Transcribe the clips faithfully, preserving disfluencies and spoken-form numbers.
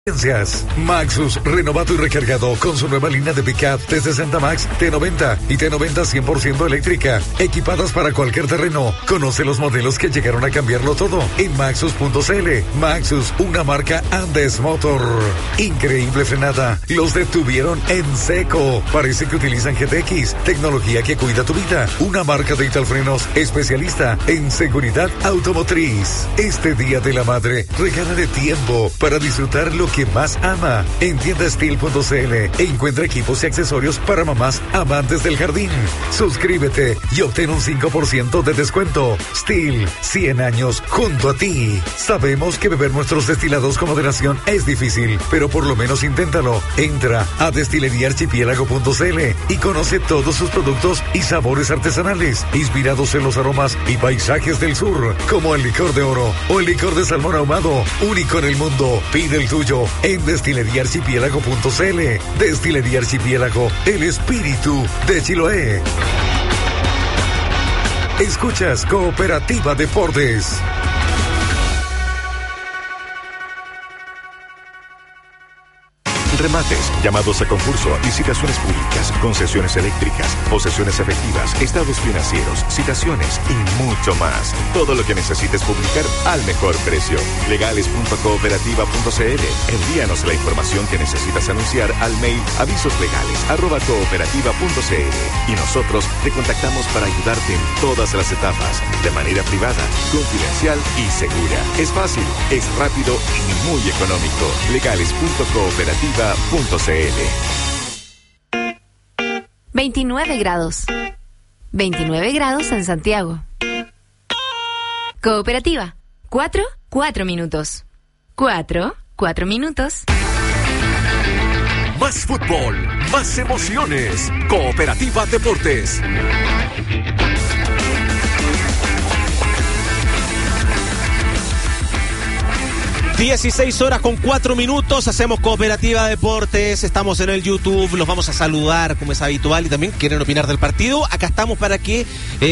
Maxus, renovado y recargado con su nueva línea de pickup T sesenta Max, T noventa y T noventa cien por ciento eléctrica, equipadas para cualquier terreno. Conoce los modelos que llegaron a cambiarlo todo en maxus punto c l. Maxus, una marca Andes Motor. Increíble frenada, los detuvieron en seco. Parece que utilizan G T X, tecnología que cuida tu vida. Una marca de Italfrenos especialista en seguridad automotriz. Este Día de la Madre, regálale tiempo para disfrutar lo que que más ama. En tienda steel punto c l encuentra equipos y accesorios para mamás amantes del jardín. Suscríbete y obtén un cinco por ciento de descuento. Steel, cien años junto a ti. Sabemos que beber nuestros destilados con moderación es difícil, pero por lo menos inténtalo. Entra a destilería archipiélago punto c l y conoce todos sus productos y sabores artesanales, inspirados en los aromas y paisajes del sur, como el licor de oro o el licor de salmón ahumado, único en el mundo. Pide el tuyo en destilería archipiélago punto c l. Destilería Archipiélago, el espíritu de Chiloé. Escuchas Cooperativa Deportes. Remates, llamados a concurso, licitaciones públicas, concesiones eléctricas, posesiones efectivas, estados financieros, citaciones y mucho más. Todo lo que necesites publicar al mejor precio. legales punto cooperativa punto c l. Envíanos la información que necesitas anunciar al mail avisoslegales arroba cooperativa punto c l y nosotros te contactamos para ayudarte en todas las etapas, de manera privada, confidencial y segura. Es fácil, es rápido y muy económico. legales punto cooperativa punto c l. veintinueve grados. veintinueve grados en Santiago. Cooperativa. Cuatro, cuatro minutos. Cuatro, cuatro minutos. Más fútbol, más emociones. Cooperativa Deportes. dieciséis horas con cuatro minutos, hacemos Cooperativa Deportes, estamos en el YouTube, los vamos a saludar como es habitual y también quieren opinar del partido. Acá estamos para que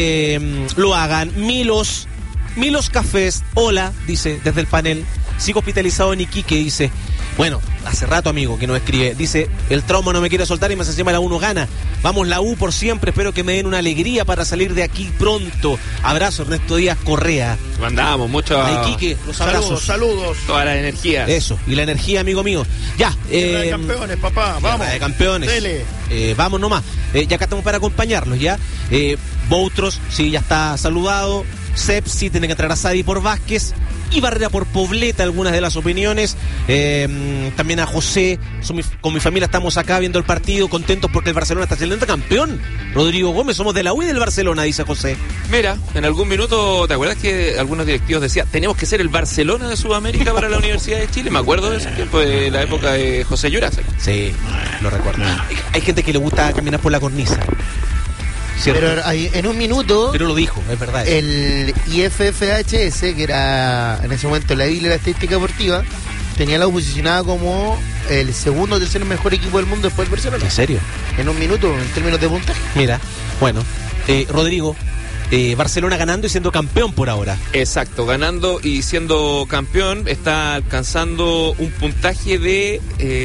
eh, lo hagan. Milos, Milos Cafés, hola, dice desde el panel. Sigo hospitalizado en Iquique, dice. Bueno, hace rato, amigo, que nos escribe. Dice, el trauma no me quiere soltar y más encima la U no gana. Vamos, la U por siempre. Espero que me den una alegría para salir de aquí pronto. Abrazo, Ernesto Díaz Correa. Mandamos mucho a Iquique, los abrazos. Saludos, saludos. Toda la energía. Eso, y la energía, amigo mío. Ya. Eh, de campeones, papá. Vamos. De campeones. Dele. Eh, vamos nomás. Eh, ya acá estamos para acompañarlos, ¿ya? Eh, Boutros, sí, ya está saludado. Sepsi, tiene que entrar a Sadi por Vázquez. Y Barrera por Pobleta, algunas de las opiniones. Eh, también a José. Mi, con mi familia estamos acá viendo el partido, contentos porque el Barcelona está saliendo campeón. Rodrigo Gómez, somos de la U y del Barcelona, dice José. Mira, en algún minuto, ¿te acuerdas que algunos directivos decían, tenemos que ser el Barcelona de Sudamérica para la Universidad de Chile? Me acuerdo de ese tiempo, de la época de José Llurasa. Sí, lo recuerdo. Hay, hay gente que le gusta caminar por la cornisa. ¿Cierto? Pero hay, en un minuto. Pero lo dijo, es verdad. El I F F H S, que era en ese momento la Biblia de la Estadística Deportiva, tenía la U posicionada como el segundo o tercer mejor equipo del mundo después del Barcelona. ¿En serio? En un minuto, en términos de puntaje. Mira, bueno, eh, Rodrigo. Eh, Barcelona ganando y siendo campeón por ahora. Exacto, ganando y siendo campeón, está alcanzando un puntaje de,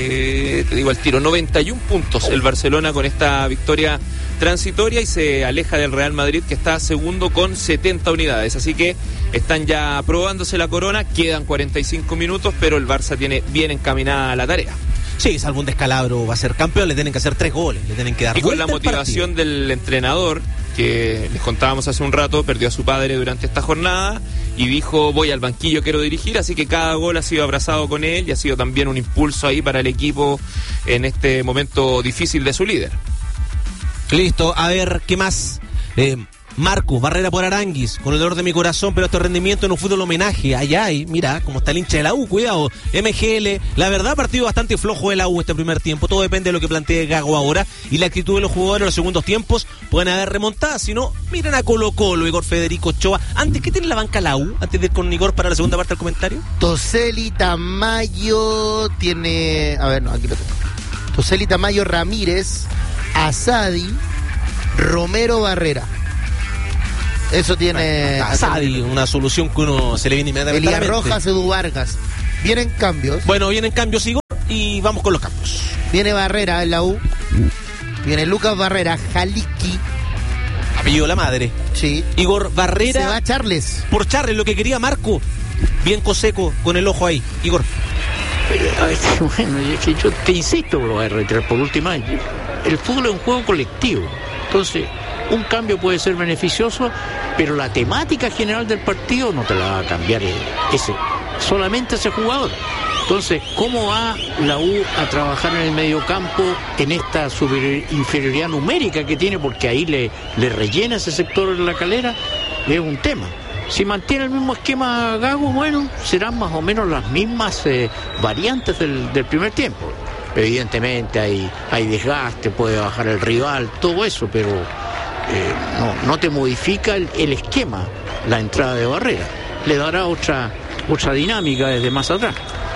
eh, te digo al tiro, noventa y uno puntos el Barcelona con esta victoria transitoria y se aleja del Real Madrid que está segundo con setenta unidades, así que están ya probándose la corona, quedan cuarenta y cinco minutos, pero el Barça tiene bien encaminada la tarea. Sí, salvo un descalabro va a ser campeón, le tienen que hacer tres goles, le tienen que dar. Y con la motivación del entrenador, que les contábamos hace un rato, perdió a su padre durante esta jornada y dijo, voy al banquillo, quiero dirigir, así que cada gol ha sido abrazado con él y ha sido también un impulso ahí para el equipo en este momento difícil de su líder. Listo, a ver, ¿qué más? Eh, Marcus, Barrera por Aranguis, con el dolor de mi corazón, pero este rendimiento en un fútbol homenaje. Allá hay, mira, como está el hincha de la U, cuidado. M G L, la verdad, partido bastante flojo de la U este primer tiempo. Todo depende de lo que plantee Gago ahora y la actitud de los jugadores en los segundos tiempos. Pueden haber remontadas, si no, miren a Colo Colo, Igor Federico Ochoa. Antes, ¿qué tiene la banca la U? Antes de ir con Igor para la segunda parte del comentario. Toseli, Tamayo, tiene. A ver, no, aquí lo tengo. Toseli, Tamayo, Ramírez, Asadi, Romero, Barrera. Eso tiene Asadi, una solución que uno se le viene inmediatamente. Elías Rojas, Edu Vargas. Vienen cambios. Bueno, vienen cambios. y vamos con los cambios. Viene Barrera en la U. Viene Lucas Barrera, Jaliki. Apellido la madre. Sí. Igor Barrera. Se va Charles. Por Charles, lo que quería Marco. Bien coseco, con el ojo ahí. Igor. A ver, bueno, yo, yo te insisto, lo voy a reiterar por última vez. El fútbol es un juego colectivo. Entonces, un cambio puede ser beneficioso, pero la temática general del partido no te la va a cambiar ese, solamente ese jugador. Entonces, ¿cómo va la U a trabajar en el mediocampo en esta superior, inferioridad numérica que tiene? Porque ahí le, le rellena ese sector de la Calera, es un tema. Si mantiene el mismo esquema Gago, bueno, serán más o menos las mismas eh, variantes del, del primer tiempo. Evidentemente hay, hay desgaste, puede bajar el rival, todo eso, pero eh, no, no te modifica el, el esquema, la entrada de Barrera. Le dará otra, otra dinámica desde más atrás.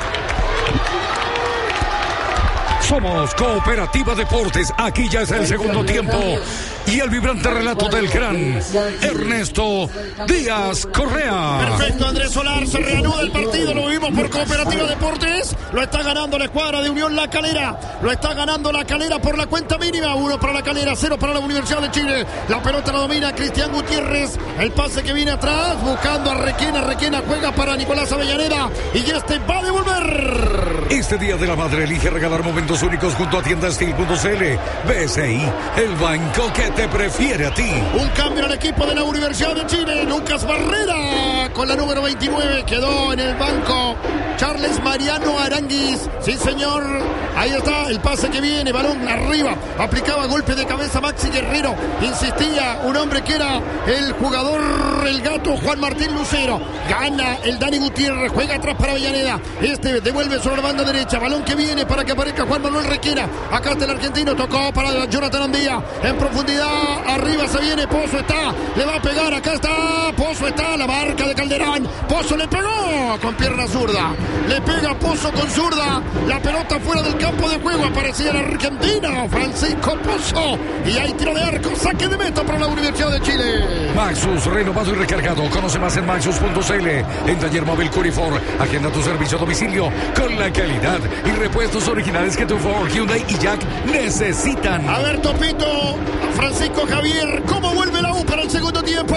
Somos Cooperativa Deportes, aquí ya es el segundo tiempo y el vibrante relato del gran Ernesto Díaz Correa. Perfecto, Andrés Solar, se reanuda el partido, lo vimos por Cooperativa Deportes, lo está ganando la escuadra de Unión La Calera, lo está ganando La Calera por la cuenta mínima, uno para La Calera, cero para la Universidad de Chile, la pelota la domina Cristian Gutiérrez, el pase que viene atrás, buscando a Requena, Requena juega para Nicolás Avellaneda y este va a devolver. Este Día de la Madre elige regalar momentos únicos junto a tienda steel punto c l. B S I, el banco que te prefiere a ti. Un cambio al equipo de la Universidad de Chile. Lucas Barrera con la número veintinueve quedó en el banco. Charles Mariano Aranguis, sí señor, ahí está el pase que viene, balón arriba, aplicaba golpe de cabeza Maxi Guerrero, insistía un hombre que era el jugador, el gato Juan Martín Lucero, gana el Dani Gutiérrez, juega atrás para Avellaneda, este devuelve sobre la banda derecha, balón que viene para que aparezca Juan Manuel Requena, acá está el argentino, tocó para Jonathan Andía, en profundidad, arriba se viene, Pozo está, le va a pegar, acá está, Pozo está, la marca de Calderón, Pozo le pegó con pierna zurda, le pega Pozo con zurda, la pelota fuera del campo de juego, aparecía el argentino Francisco Pozo, y hay tiro de arco, saque de meta para la Universidad de Chile. Maxus, renovado y recargado, conoce más en maxus punto c l, en Taller Móvil Curifor, agenda tu servicio a domicilio con la calidad y repuestos originales que tu Ford, Hyundai y Jack necesitan. A ver, Topito, Francisco Javier, ¿cómo vuelve la U para el segundo tiempo?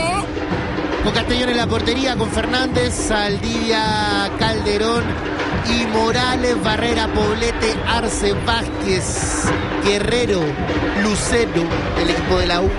Con Castellón en la portería, con Fernández, Saldivia, Calderón y Morales, Barrera, Poblete, Arce, Vázquez, Guerrero, Lucero, el equipo de la U.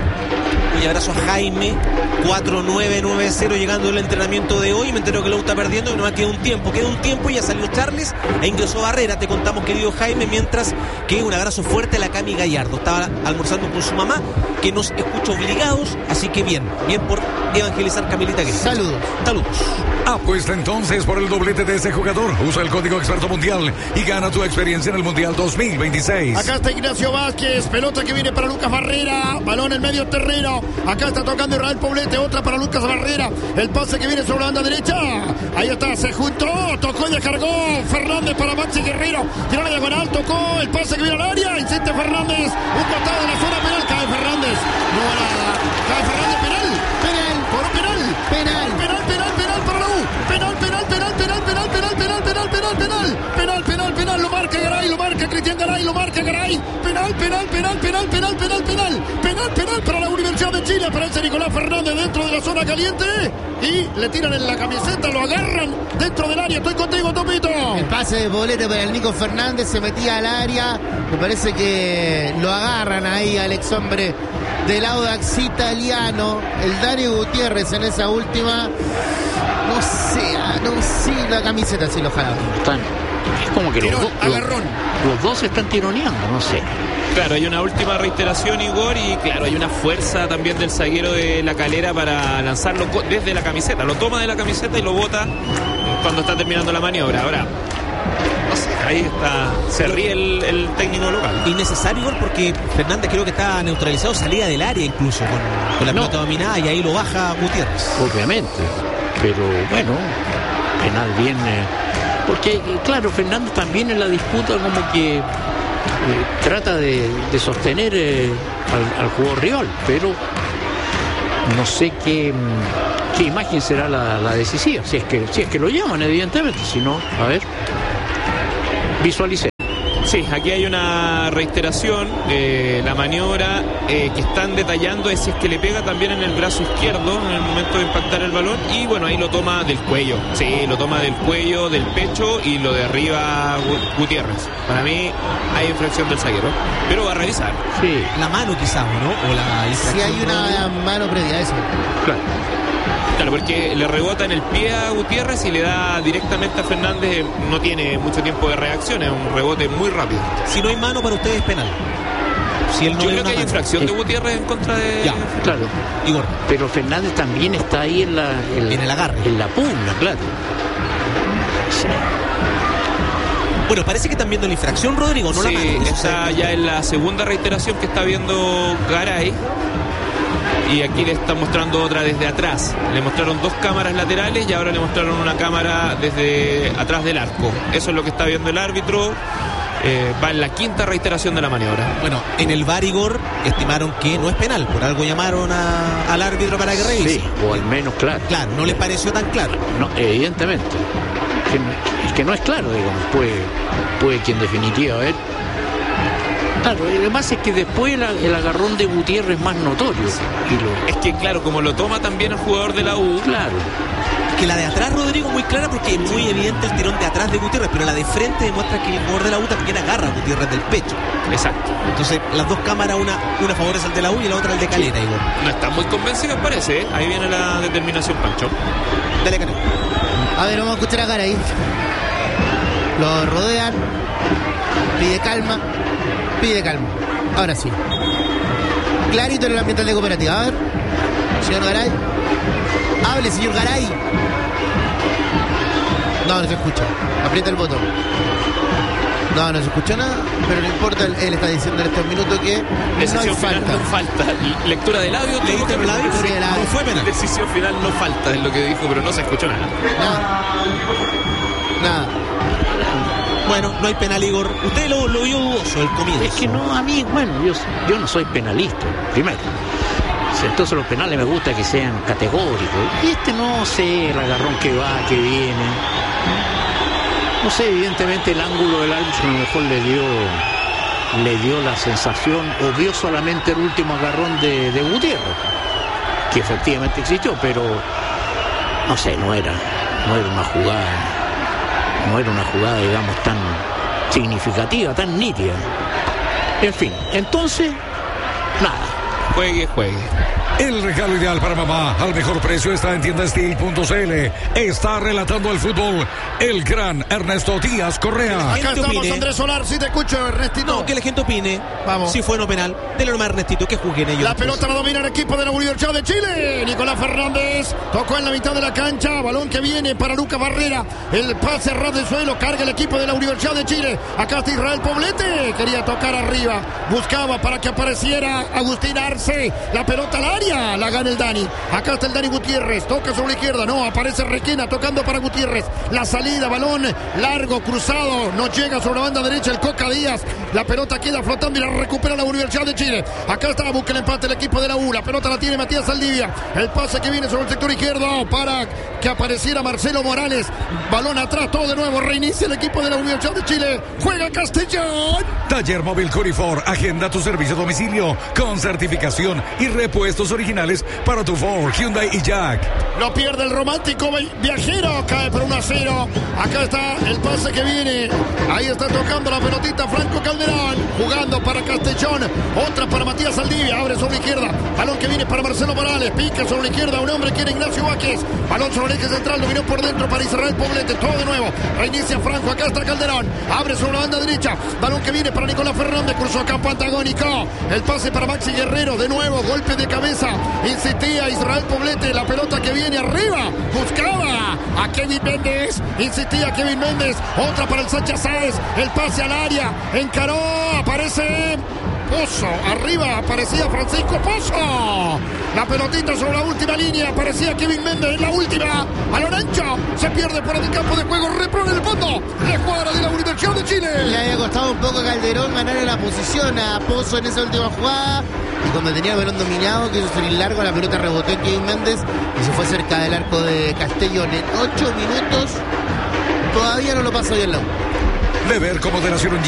Y abrazo a Jaime, cuatro nueve nueve cero, llegando el entrenamiento de hoy. Me entero que la U está perdiendo y no queda un tiempo. Queda un tiempo y ya salió Charles e ingresó Barrera. Te contamos, querido Jaime, mientras que un abrazo fuerte a la Cami Gallardo. Estaba almorzando con su mamá, que nos escucha obligados. Así que bien, bien por evangelizar, Camilita. Querida. Saludos. Saludos. Apuesta entonces por el doblete de ese jugador. Usa el código Experto Mundial y gana tu experiencia en el Mundial dos mil veintiséis. Acá está Ignacio Vázquez, pelota que viene para Lucas Barrera, balón en medio terreno. Acá está tocando Israel Poblete, otra para Lucas Barrera. El pase que viene sobre la banda derecha. Ahí está, se juntó, tocó y descargó Fernández para Maxi Guerrero. Tiró la diagonal, tocó el pase que viene al área. Insiste Fernández, un costado de la zona penal. Cae Fernández. No va nada. Cae Fernández, penal. Penal, por un penal. Penal, penal, penal, penal para la U. Penal, penal, penal, penal, penal, penal, penal, penal, penal, penal. Penal, penal, penal, lo marca Garay, lo marca Cristian Garay, lo marca Garay. Penal, penal, penal, penal, penal, penal, penal. Penal, penal para la Universidad de Chile. Aparece Nicolás Fernández dentro de la zona caliente y le tiran en la camiseta, lo agarran dentro del área. Estoy contigo, Topito. El pase de Poblete para el Nico Fernández, se metía al área. Me parece que lo agarran ahí al ex hombre del Audax italiano, el Dani Gutiérrez en esa última. No sé, no sé, la camiseta sí lo jalaron. Están, es como que los, Tirón, do, agarrón. Los, los dos están tironeando, no sé. Claro, hay una última reiteración, Igor, y claro, hay una fuerza también del zaguero de La Calera para lanzarlo desde la camiseta. Lo toma de la camiseta y lo bota cuando está terminando la maniobra. Ahora, no sé, ahí está, se ríe el, el técnico local. Innecesario, Igor, porque Fernández creo que está neutralizado, salida del área incluso, con, con la No. pelota dominada, y ahí lo baja Gutiérrez. Obviamente, pero bueno, penal bien, eh, porque claro, Fernández también en la disputa como que eh, trata de, de sostener eh, al, al jugador rival, pero no sé qué, mm, qué imagen será la, la decisiva, si es que si es que lo llaman, evidentemente, si no, a ver, visualicé. Sí, aquí hay una reiteración. Eh, la maniobra eh, que están detallando es si es que le pega también en el brazo izquierdo en el momento de impactar el balón. Y bueno, ahí lo toma del cuello. Sí, lo toma del cuello, del pecho y lo derriba Gutiérrez. Para mí hay infracción del zaguero, pero va a revisar. Sí. La mano quizás, ¿no? O la si hay una mano previa a eso. Claro. Claro, porque le rebota en el pie a Gutiérrez y le da directamente a Fernández. No tiene mucho tiempo de reacción, es un rebote muy rápido. Si no hay mano, para ustedes es penal. Si él no Yo creo que hay mano. infracción de Gutiérrez en contra de... Ya, claro. Igor. Pero Fernández también está ahí en la... En, en el agarre. En la pugna, claro. Sí. Bueno, parece que están viendo la infracción, Rodrigo, no sí, la mano. Está ya en la segunda reiteración que está viendo Garay. Y aquí le están mostrando otra desde atrás. Le mostraron dos cámaras laterales y ahora le mostraron una cámara desde atrás del arco. Eso es lo que está viendo el árbitro. Eh, va en la quinta reiteración de la maniobra. Bueno, en el V A R, Igor, estimaron que no es penal. Por algo llamaron a, al árbitro para que revise. Sí, o al menos claro. Claro, no les pareció tan claro. No, evidentemente. Que, es que no es claro, digamos. Puede, puede que en definitiva, a ver. Claro, además es que después el, el agarrón de Gutiérrez es más notorio. Y lo... Es que claro, como lo toma también el jugador de la U. Claro. Que la de atrás, Rodrigo, muy clara porque es muy evidente el tirón de atrás de Gutiérrez, pero la de frente demuestra que el jugador de la U también agarra a Gutiérrez del pecho. Exacto. Entonces, las dos cámaras, una, una favorece al de la U y la otra al de Calera, sí. Igor. No están muy convencidos, parece, ¿eh? Ahí viene la determinación, Pancho. Dale, Canel. A ver, vamos a escuchar a Garay. Lo rodean, pide calma, pide calma. Ahora sí. Clarito en el ambiente de cooperativa. A ver, señor Garay. Hable, señor Garay. No, no se escucha. Aprieta el botón. No, no se escucha nada, pero no importa. Él, él está diciendo en estos minutos que decisión no hay final falta. No falta. Lectura de labio. ¿Leíste el labio? Sí, el labio. No fue penal. Decisión final no falta, es lo que dijo, pero no se escuchó nada. Nada. Nada. Bueno, no hay penal, Igor. Usted lo, lo vio dudoso el comienzo. Es que no, a mí, bueno, yo, yo no soy penalista, primero. Entonces los penales me gusta que sean categóricos. Y este no sé, el agarrón que va, que viene. No sé, evidentemente el ángulo del árbitro a lo mejor le dio le dio la sensación, o vio solamente el último agarrón de, de Gutiérrez, que efectivamente existió, pero no sé, no era, no era una jugada, no era una jugada, digamos, tan significativa, tan nítida. En fin, entonces, nada. Juegue, juegue. El regalo ideal para mamá al mejor precio está en tienda steel punto c l. Está relatando el fútbol el gran Ernesto Díaz Correa. Acá estamos, opine. Andrés Solar, si te escucho, Ernestito. No, que la gente opine. Vamos. Si fue no penal, dele nomás a Ernestito, que juzguen ellos. La después. pelota la domina el equipo de la Universidad de Chile. Nicolás Fernández tocó en la mitad de la cancha. Balón que viene para Lucas Barrera. El pase ras del suelo. Carga el equipo de la Universidad de Chile. Acá está Israel Poblete. Quería tocar arriba. Buscaba para que apareciera Agustín Arce. La pelota al área. La gana el Dani. Acá está el Dani Gutiérrez. Toca sobre la izquierda. No, aparece Requena tocando para Gutiérrez. La salida, balón largo, cruzado. No llega sobre la banda derecha el Coca Díaz. La pelota queda flotando y la recupera la Universidad de Chile. Acá está, busca el empate el equipo de la U. La pelota la tiene Matías Saldivia. El pase que viene sobre el sector izquierdo para que apareciera Marcelo Morales. Balón atrás, todo de nuevo. Reinicia el equipo de la Universidad de Chile. Juega Castellón. Taller Móvil Curifor. Agenda tu servicio a domicilio con certificación y repuestos originales para tu Ford, Hyundai y Jack. Lo pierde el romántico viajero. Cae por uno a cero. Acá está el pase que viene. Ahí está tocando la pelotita Franco Calderón. Jugando para Castellón. Otra para Matías Saldivia. Abre sobre la izquierda. Balón que viene para Marcelo Morales. Pica sobre la izquierda. Un hombre que era Ignacio Vázquez. Balón sobre el eje central. Dominó por dentro para Israel Poblete. Todo de nuevo. Reinicia Franco. Acá está Calderón. Abre sobre la banda derecha. Balón que viene para Nicolás Fernández. Cruzó campo antagónico. El pase para Maxi Guerrero. De nuevo. Golpe de cabeza. Insistía Israel Poblete. La pelota que viene arriba. Buscaba a Kevin Méndez. Insistía Kevin Méndez. Otra para el Sacha Sáez. El pase al área. Encaró. Aparece Pozo. Arriba aparecía Francisco Pozo. La pelotita sobre la última línea. Aparecía Kevin Méndez en la última. A Lorenzo. Se pierde por el campo de juego. Repone el fondo. La escuadra de la Universidad de Chile. Le había costado un poco a Calderón ganar la posición a Pozo en esa última jugada. Y cuando tenía el balón dominado, quiso salir largo, la pelota rebotó en Kevin Méndez y se fue cerca del arco de Castellón. En ocho minutos todavía no lo pasa bien la U. Beber con moderación un gin, un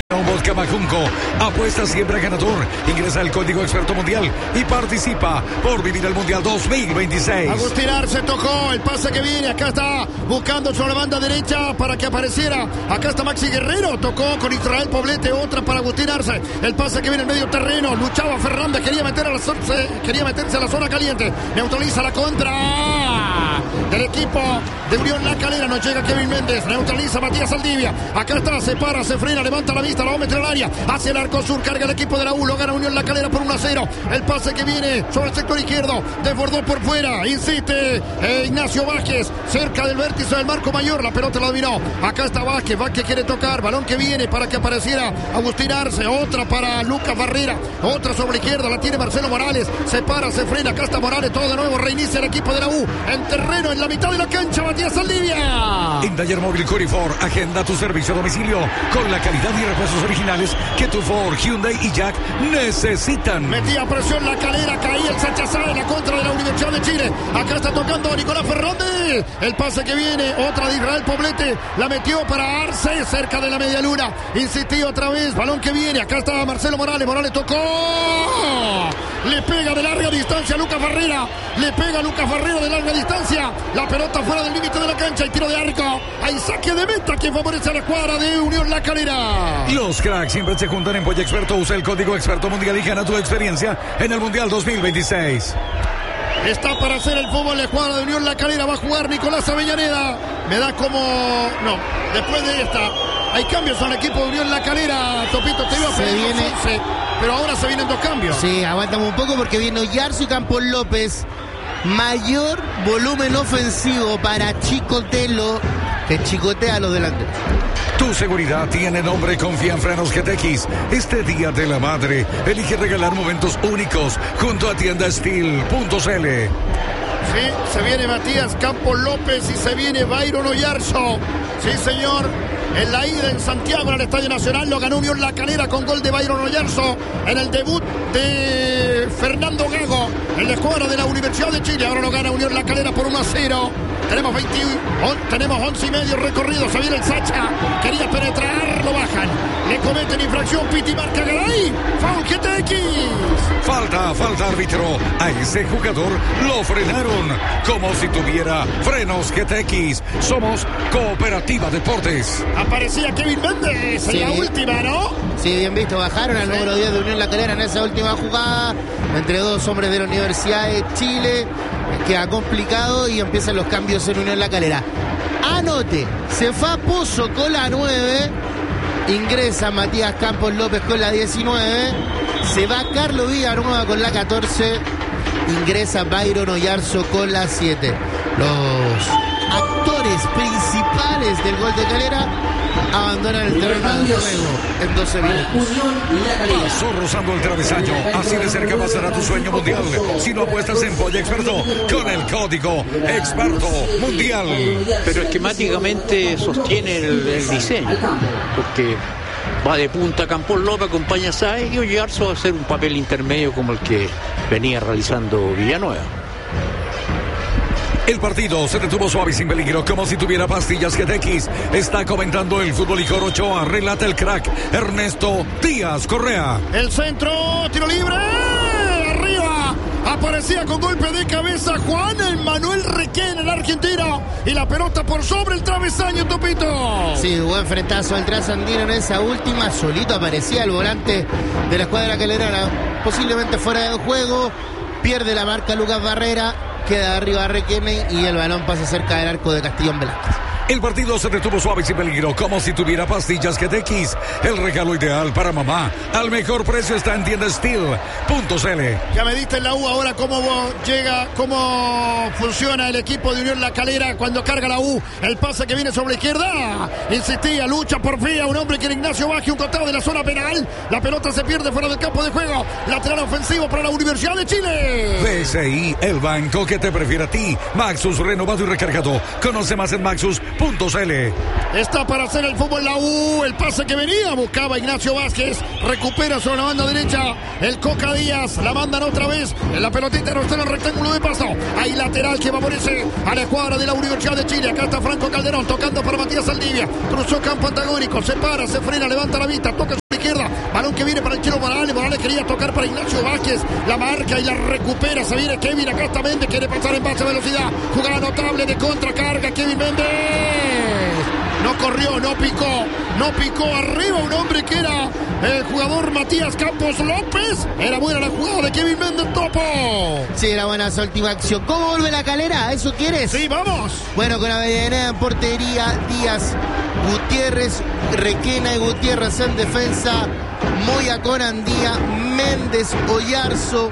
Camajunco. Apuesta siempre a ganador. Ingresa el código experto mundial y participa por vivir el Mundial dos mil veintiséis. Agustín Arce tocó el pase que viene. Acá está buscando sobre la banda derecha para que apareciera. Acá está Maxi Guerrero. Tocó con Israel Poblete. Otra para Agustín Arce. El pase que viene en medio terreno. Luchaba Fernández. Quería, meter a la, quería meterse a la zona caliente. Neutraliza la contra del equipo de Unión La Calera. No llega Kevin Méndez. Neutraliza Matías Saldivia. Acá está. Se para, se frena, levanta la vista. La va a meter al área. Hacia el arco sur. Carga el equipo de la U. Lo gana Unión La Calera por uno a cero. El pase que viene sobre el sector izquierdo. Desbordó por fuera. Insiste eh, Ignacio Vázquez. Cerca del vértice del marco mayor. La pelota la dominó. Acá está Vázquez. Vázquez quiere tocar. Balón que viene para que apareciera Agustín Arce. Otra para Lucas Barrera. Otra sobre la izquierda. La tiene Marcelo Morales. Se para, se frena. Acá está Morales. Todo de nuevo. Reinicia el equipo de la U. En terreno, en la mitad de la cancha. Matías Saldivia. Indayer Móvil Corifor. Agenda tu servicio a domicilio con la calidad y repuestos originales que tu Ford, Hyundai y Jack necesitan. Metía presión La Calera. Caía el Sacha Sá en la contra de la Universidad de Chile. Acá está tocando Nicolás Fernández. El pase que viene. Otra de Israel Poblete. La metió para Arce. Cerca de la media luna. Insistió otra vez. Balón que viene. Acá está Marcelo Morales. Morales tocó. Le pega de larga distancia a Lucas Barrera. Le pega a Lucas Barrera de larga distancia. La pelota fuera del límite de la cancha. Y tiro de arco. Hay saque de meta que favorece a la escuadra de Unión La Calera. Los cracks siempre se juntan en Polla Experto. Usa el código experto mundial y gana tu experiencia en el Mundial dos mil veintiséis. Está para hacer el fútbol la escuadra de Unión La Calera. Va a jugar Nicolás Avellaneda. Me da como... No, después de esta hay cambios en el equipo de Unión La Calera. Topito, te iba a pedir viene... once, pero ahora se vienen dos cambios. Sí, aguantamos un poco porque viene Oyarzo y Campos López. Mayor volumen ofensivo para Chicotelo, que chicotea a los delanteros. Tu seguridad tiene nombre. Confía en Frenos G T X. Este Día de la Madre, elige regalar momentos únicos junto a tienda steel punto c l. Sí, se viene Matías Campos López y se viene Byron Oyarzo. Sí, señor. En la ida en Santiago, en el Estadio Nacional, lo ganó Unión La Calera con gol de Byron Oyarzo en el debut de Fernando Gago en la escuadra de la Universidad de Chile. Ahora lo gana Unión La Calera por uno a cero. Tenemos veinte, on, tenemos once y medio recorrido. Se viene el Sacha. Quería penetrar, lo bajan. Le cometen infracción. Piti marca Garay. Foul G T X. Falta, falta árbitro. A ese jugador lo frenaron como si tuviera frenos G T X. Somos Cooperativa Deportes. Aparecía Kevin Méndez en Sí. la última, ¿no? Sí, bien visto. Bajaron al número diez de Unión La Calera en esa última jugada. Entre dos hombres de la Universidad de Chile. Queda complicado y empiezan los cambios en Unión La Calera. Anote, se fue a Pozo con la nueve. Ingresa Matías Campos López con la diecinueve. Se va Carlos Villanueva con la catorce. Ingresa Byron Oyarzo con la siete. Los actores principales del gol de Calera abandonan el terreno de juego en doce minutos. Pasó rozando el travesaño. Así de cerca pasará tu sueño mundial. Si no apuestas en Polla Experto con el código Experto Mundial. Pero esquemáticamente sostiene el, el diseño, porque va de punta Campos López, acompaña a Sáez y Oyarzo va a hacer un papel intermedio como el que venía realizando Villanueva. El partido se detuvo suave y sin peligro, como si tuviera pastillas G T X. Está comentando el futbolicor Ochoa. Relata el crack Ernesto Díaz Correa. El centro, tiro libre. Arriba. Aparecía con golpe de cabeza Juan Manuel Requén, el argentino. Y la pelota por sobre el travesaño, Topito. Sí, buen frentazo al trasandino en esa última. Solito aparecía el volante de la escuadra calerana. Posiblemente fuera del juego. Pierde la marca Lucas Barrera. Queda arriba Requene y el balón pasa cerca del arco de Castellón Velázquez. El partido se detuvo suave y sin peligro, como si tuviera pastillas G T X. El regalo ideal para mamá. Al mejor precio está en tienda steel punto c l. Ya me diste en la U ahora cómo llega, cómo funciona el equipo de Unión La Calera cuando carga la U. El pase que viene sobre la izquierda. Insistía, lucha por fin a un hombre que era Ignacio Baje, un costado de la zona penal. La pelota se pierde fuera del campo de juego. Lateral ofensivo para la Universidad de Chile. B S I, el banco que te prefiere a ti. Maxus, renovado y recargado. Conoce más en Maxus punto c l. Está para hacer el fútbol la U. El pase que venía, buscaba Ignacio Vázquez. Recupera sobre la banda derecha el Coca Díaz. La mandan otra vez. En la pelotita no está en el rectángulo de paso. Hay lateral que favorece a la escuadra de la Universidad de Chile. Acá está Franco Calderón tocando para Matías Saldivia. Cruzó campo antagónico. Se para, se frena, levanta la vista. Toca su izquierda. que viene para el Chelo Morales. Morales quería tocar para Ignacio Vázquez. La marca y la recupera. Se viene Kevin. Acá está Méndez. Quiere pasar en base a velocidad. Jugada notable de contracarga. Kevin Méndez. No corrió, no picó. No picó arriba un hombre que era el jugador Matías Campos López. Era buena la jugada de Kevin Méndez, Topo. Sí, era buena esa última acción. ¿Cómo vuelve la Calera? ¿Eso quieres? Sí, vamos. Bueno, con Avellaneda en portería, Díaz, Gutiérrez, Requena y Gutiérrez en defensa, Moya con Andía, Méndez, Oyarzo,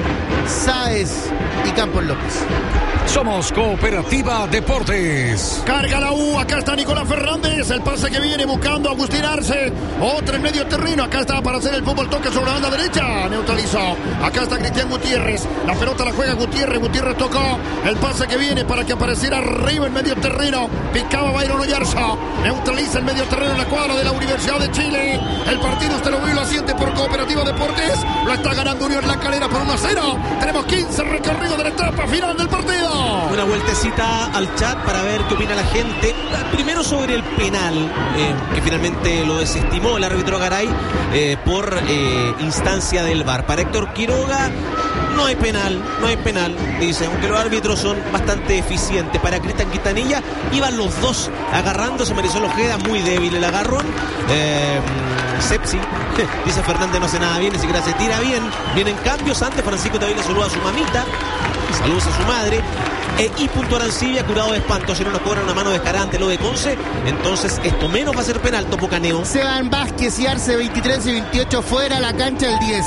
Sáez y Campos López. Somos Cooperativa Deportes. Carga la U, acá está Nicolás Fernández, el pase que viene buscando a Agustín Arce, otra en medio terreno, acá está para hacer el fútbol, toque sobre la banda derecha, neutralizó, acá está Cristian Gutiérrez, la pelota la juega Gutiérrez, Gutiérrez tocó, el pase que viene para que apareciera arriba en medio terreno, picaba Byron Oyarzo, neutraliza el medio terreno en la cuadra de la Universidad de Chile, el partido usted lo ve y lo siente por Cooperativa Deportes, lo está ganando Unión La Calera por uno a cero, tenemos quince recorridos de la etapa final del partido. Una vueltecita al chat para ver qué opina la gente. Primero sobre el penal, eh, que finalmente lo desestimó el árbitro Garay eh, por eh, instancia del V A R. Para Héctor Quiroga no hay penal, no hay penal, dice, aunque los árbitros son bastante eficientes. Para Cristian Quintanilla iban los dos agarrándose, Marisol Ojeda muy débil el agarrón. Eh, Sepsi, dice Fernández no hace nada bien, ni siquiera se tira bien. Vienen cambios, antes Francisco todavía le saluda a su mamita, saludos a su madre. E y punto Arancibia, curado de espanto, si no nos cobran una mano descarada ante lo de Conce, entonces esto menos va a ser penal, Topo Caneo. Seban Vázquez y Arce veintitrés y veintiocho fuera, la cancha el diez.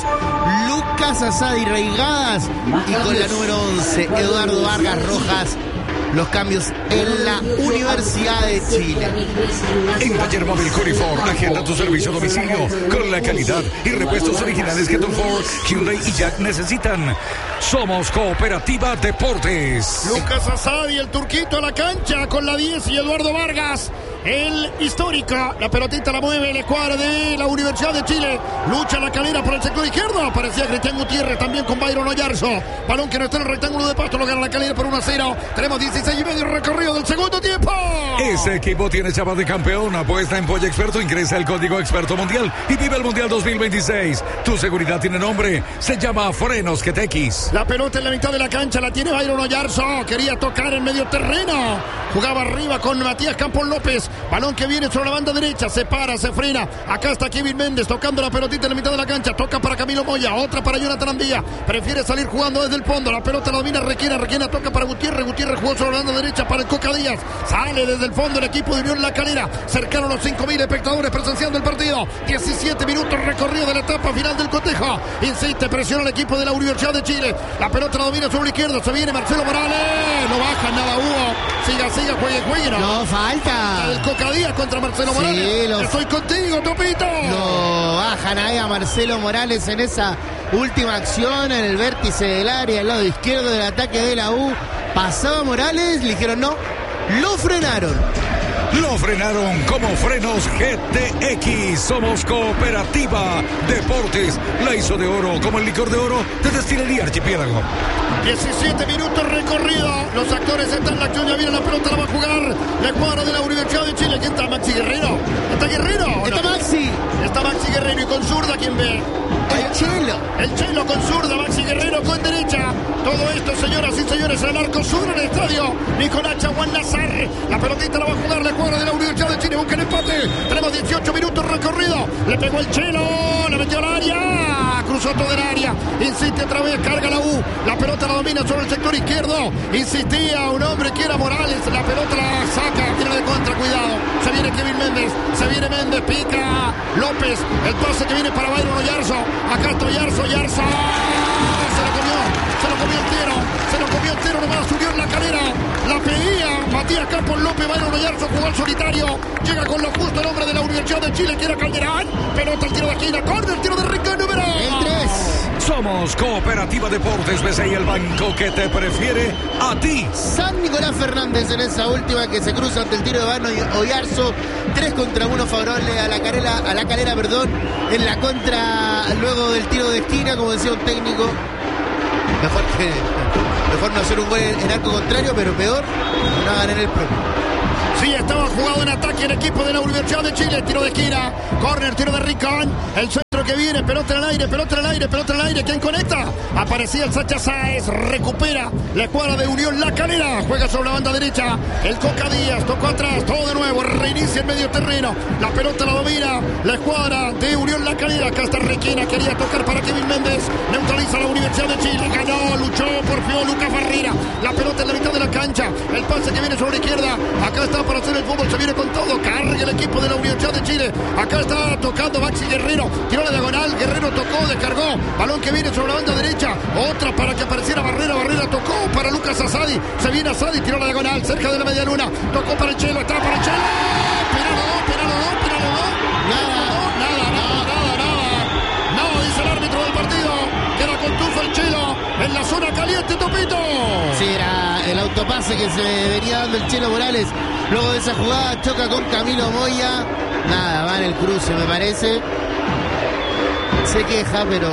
Lucas Asadi Reigadas y con la número once, Eduardo Vargas Rojas. Los cambios en la Universidad de Chile. En Taller Móvil Corifor, agenda tu servicio a domicilio con la calidad y repuestos originales que tu Ford, Hyundai y Jack necesitan. Somos Cooperativa Deportes. Lucas Asadi, el turquito a la cancha con la diez y Eduardo Vargas. El histórico, la pelotita la mueve el escuadra de la Universidad de Chile. Lucha La Calera por el sector izquierdo. Aparecía Cristian Gutiérrez también con Byron Oyarzo. Balón que no está en el rectángulo de pasto. Lo gana La Calera por uno a cero. Tenemos dieciséis y medio recorrido del segundo tiempo. Ese equipo tiene chapa de campeón. Apuesta en Polla Experto. Ingresa el código Experto Mundial y vive el Mundial dos mil veintiséis. Tu seguridad tiene nombre. Se llama Frenos G T X. La pelota en la mitad de la cancha la tiene Byron Oyarzo. Quería tocar en medio terreno. Jugaba arriba con Matías Campos López. Balón que viene sobre la banda derecha. Se para, se frena. Acá está Kevin Méndez tocando la pelotita en la mitad de la cancha. Toca para Camilo Moya. Otra para Jonathan Andía. Prefiere salir jugando desde el fondo. La pelota la domina Requena. Requena toca para Gutiérrez. Gutiérrez jugó sobre la banda derecha para el Coca Díaz. Sale desde el fondo el equipo de Unión La Calera. Cercano a los cinco mil espectadores presenciando el partido. diecisiete minutos recorrido de la etapa final del cotejo. Insiste, presiona el equipo de la Universidad de Chile. La pelota la domina sobre la izquierda. Se viene Marcelo Morales. No baja nada, Hugo. Siga, siga, juegue, juegue. No, no falta. El Coca Díaz contra Marcelo Morales. Sí, los... Estoy contigo, Topito. Lo bajan ahí a Marcelo Morales en esa última acción en el vértice del área, al lado izquierdo del ataque de la U. Pasaba Morales, le dijeron no, lo frenaron. Lo frenaron como Frenos G T X. Somos Cooperativa Deportes. La hizo de oro como el licor de oro de Destilería Archipiélago. diecisiete minutos recorrido. Los actores están en la acción. Ya viene la pelota, la va a jugar la escuadra de la Universidad de Chile. ¿Quién está? Maxi Guerrero. ¿Está Guerrero? Está no? Maxi. Está Maxi Guerrero y con zurda, ¿quién ve? El Chelo. El Chelo con zurda, Maxi Guerrero con derecha. Todo esto, señoras y señores, el arco sur en el estadio. Nicolás Chaguán Nazar. La pelotita la va a jugar la escuadra de la Universidad de Chile. Busca el empate. Tenemos dieciocho minutos recorrido. Le pegó el Chelo. Le metió al área. Cruzó todo el área. Insiste otra vez. Carga la U. La pelota la domina sobre el sector izquierdo. Insistía un hombre que era Morales. La pelota la saca. Tiene de contra. Cuidado. Se viene Kevin Méndez. Se viene Méndez. Pica López. El pase que viene para Byron Oyarzo. Acá está Oyarzo. Oyarzo. Se lo comió. Se lo comió entero. Se lo comió entero. Nomás subió en la calera. La pedía Matías Campos López. Byron Oyarzo jugó al solitario. Llega con lo justo el hombre de la Universidad de Chile. Quiere Calderán. Pelota el tiro de esquina. Corner. El tiro de Rincón. Número el tres. Somos Cooperativa Deportes B C I, el banco que te prefiere a ti. San Nicolás Fernández en esa última que se cruza ante el tiro de Vano y Oyarzo. tres contra uno favorable a la Calera, a la Calera, perdón. En la contra, luego del tiro de esquina, como decía un técnico. Mejor que mejor no hacer un gol en arco contrario, pero peor no hagan en el propio. Sí, estaba jugado en ataque el equipo de la Universidad de Chile. Tiro de esquina. Corner, tiro de Rincón. El centro centro que viene, pelota en el aire, pelota en el aire, pelota en el aire. ¿Quién conecta? Aparecía el Sacha Sáez, recupera la escuadra de Unión La Calera. Juega sobre la banda derecha. El Coca Díaz tocó atrás, todo de nuevo. Reinicia el medio terreno. La pelota la domina la escuadra de Unión La Calera. Acá está Requena, quería tocar para Kevin Méndez. Neutraliza la Universidad de Chile. Ganó, luchó, porfió Lucas Barrera. La pelota en la mitad de la cancha. El pase que viene sobre la izquierda. Acá está para hacer el fútbol. Se viene con todo. Carga el equipo de la Universidad de Chile. Acá está tocando Maxi Guerrero. Tiró la diagonal. Guerrero tocó, descargó. Balón que viene sobre la banda derecha. Otra para que apareciera Barrera. Barrera tocó para Lucas Asadi. Se viene Asadi. Tiró la diagonal. Cerca de la media luna. Tocó para el Chelo. Está para el Chelo. Piralo dos, piralo dos, piralo dos. Nada, nada, nada, nada, nada. No, dice el árbitro del partido. Queda con tufo el Chelo. En la zona caliente, Topito. Sí, era el autopase que se venía dando el Chelo Morales. Luego de esa jugada choca con Camilo Moya. Nada, va en el cruce, me parece. Se queja, pero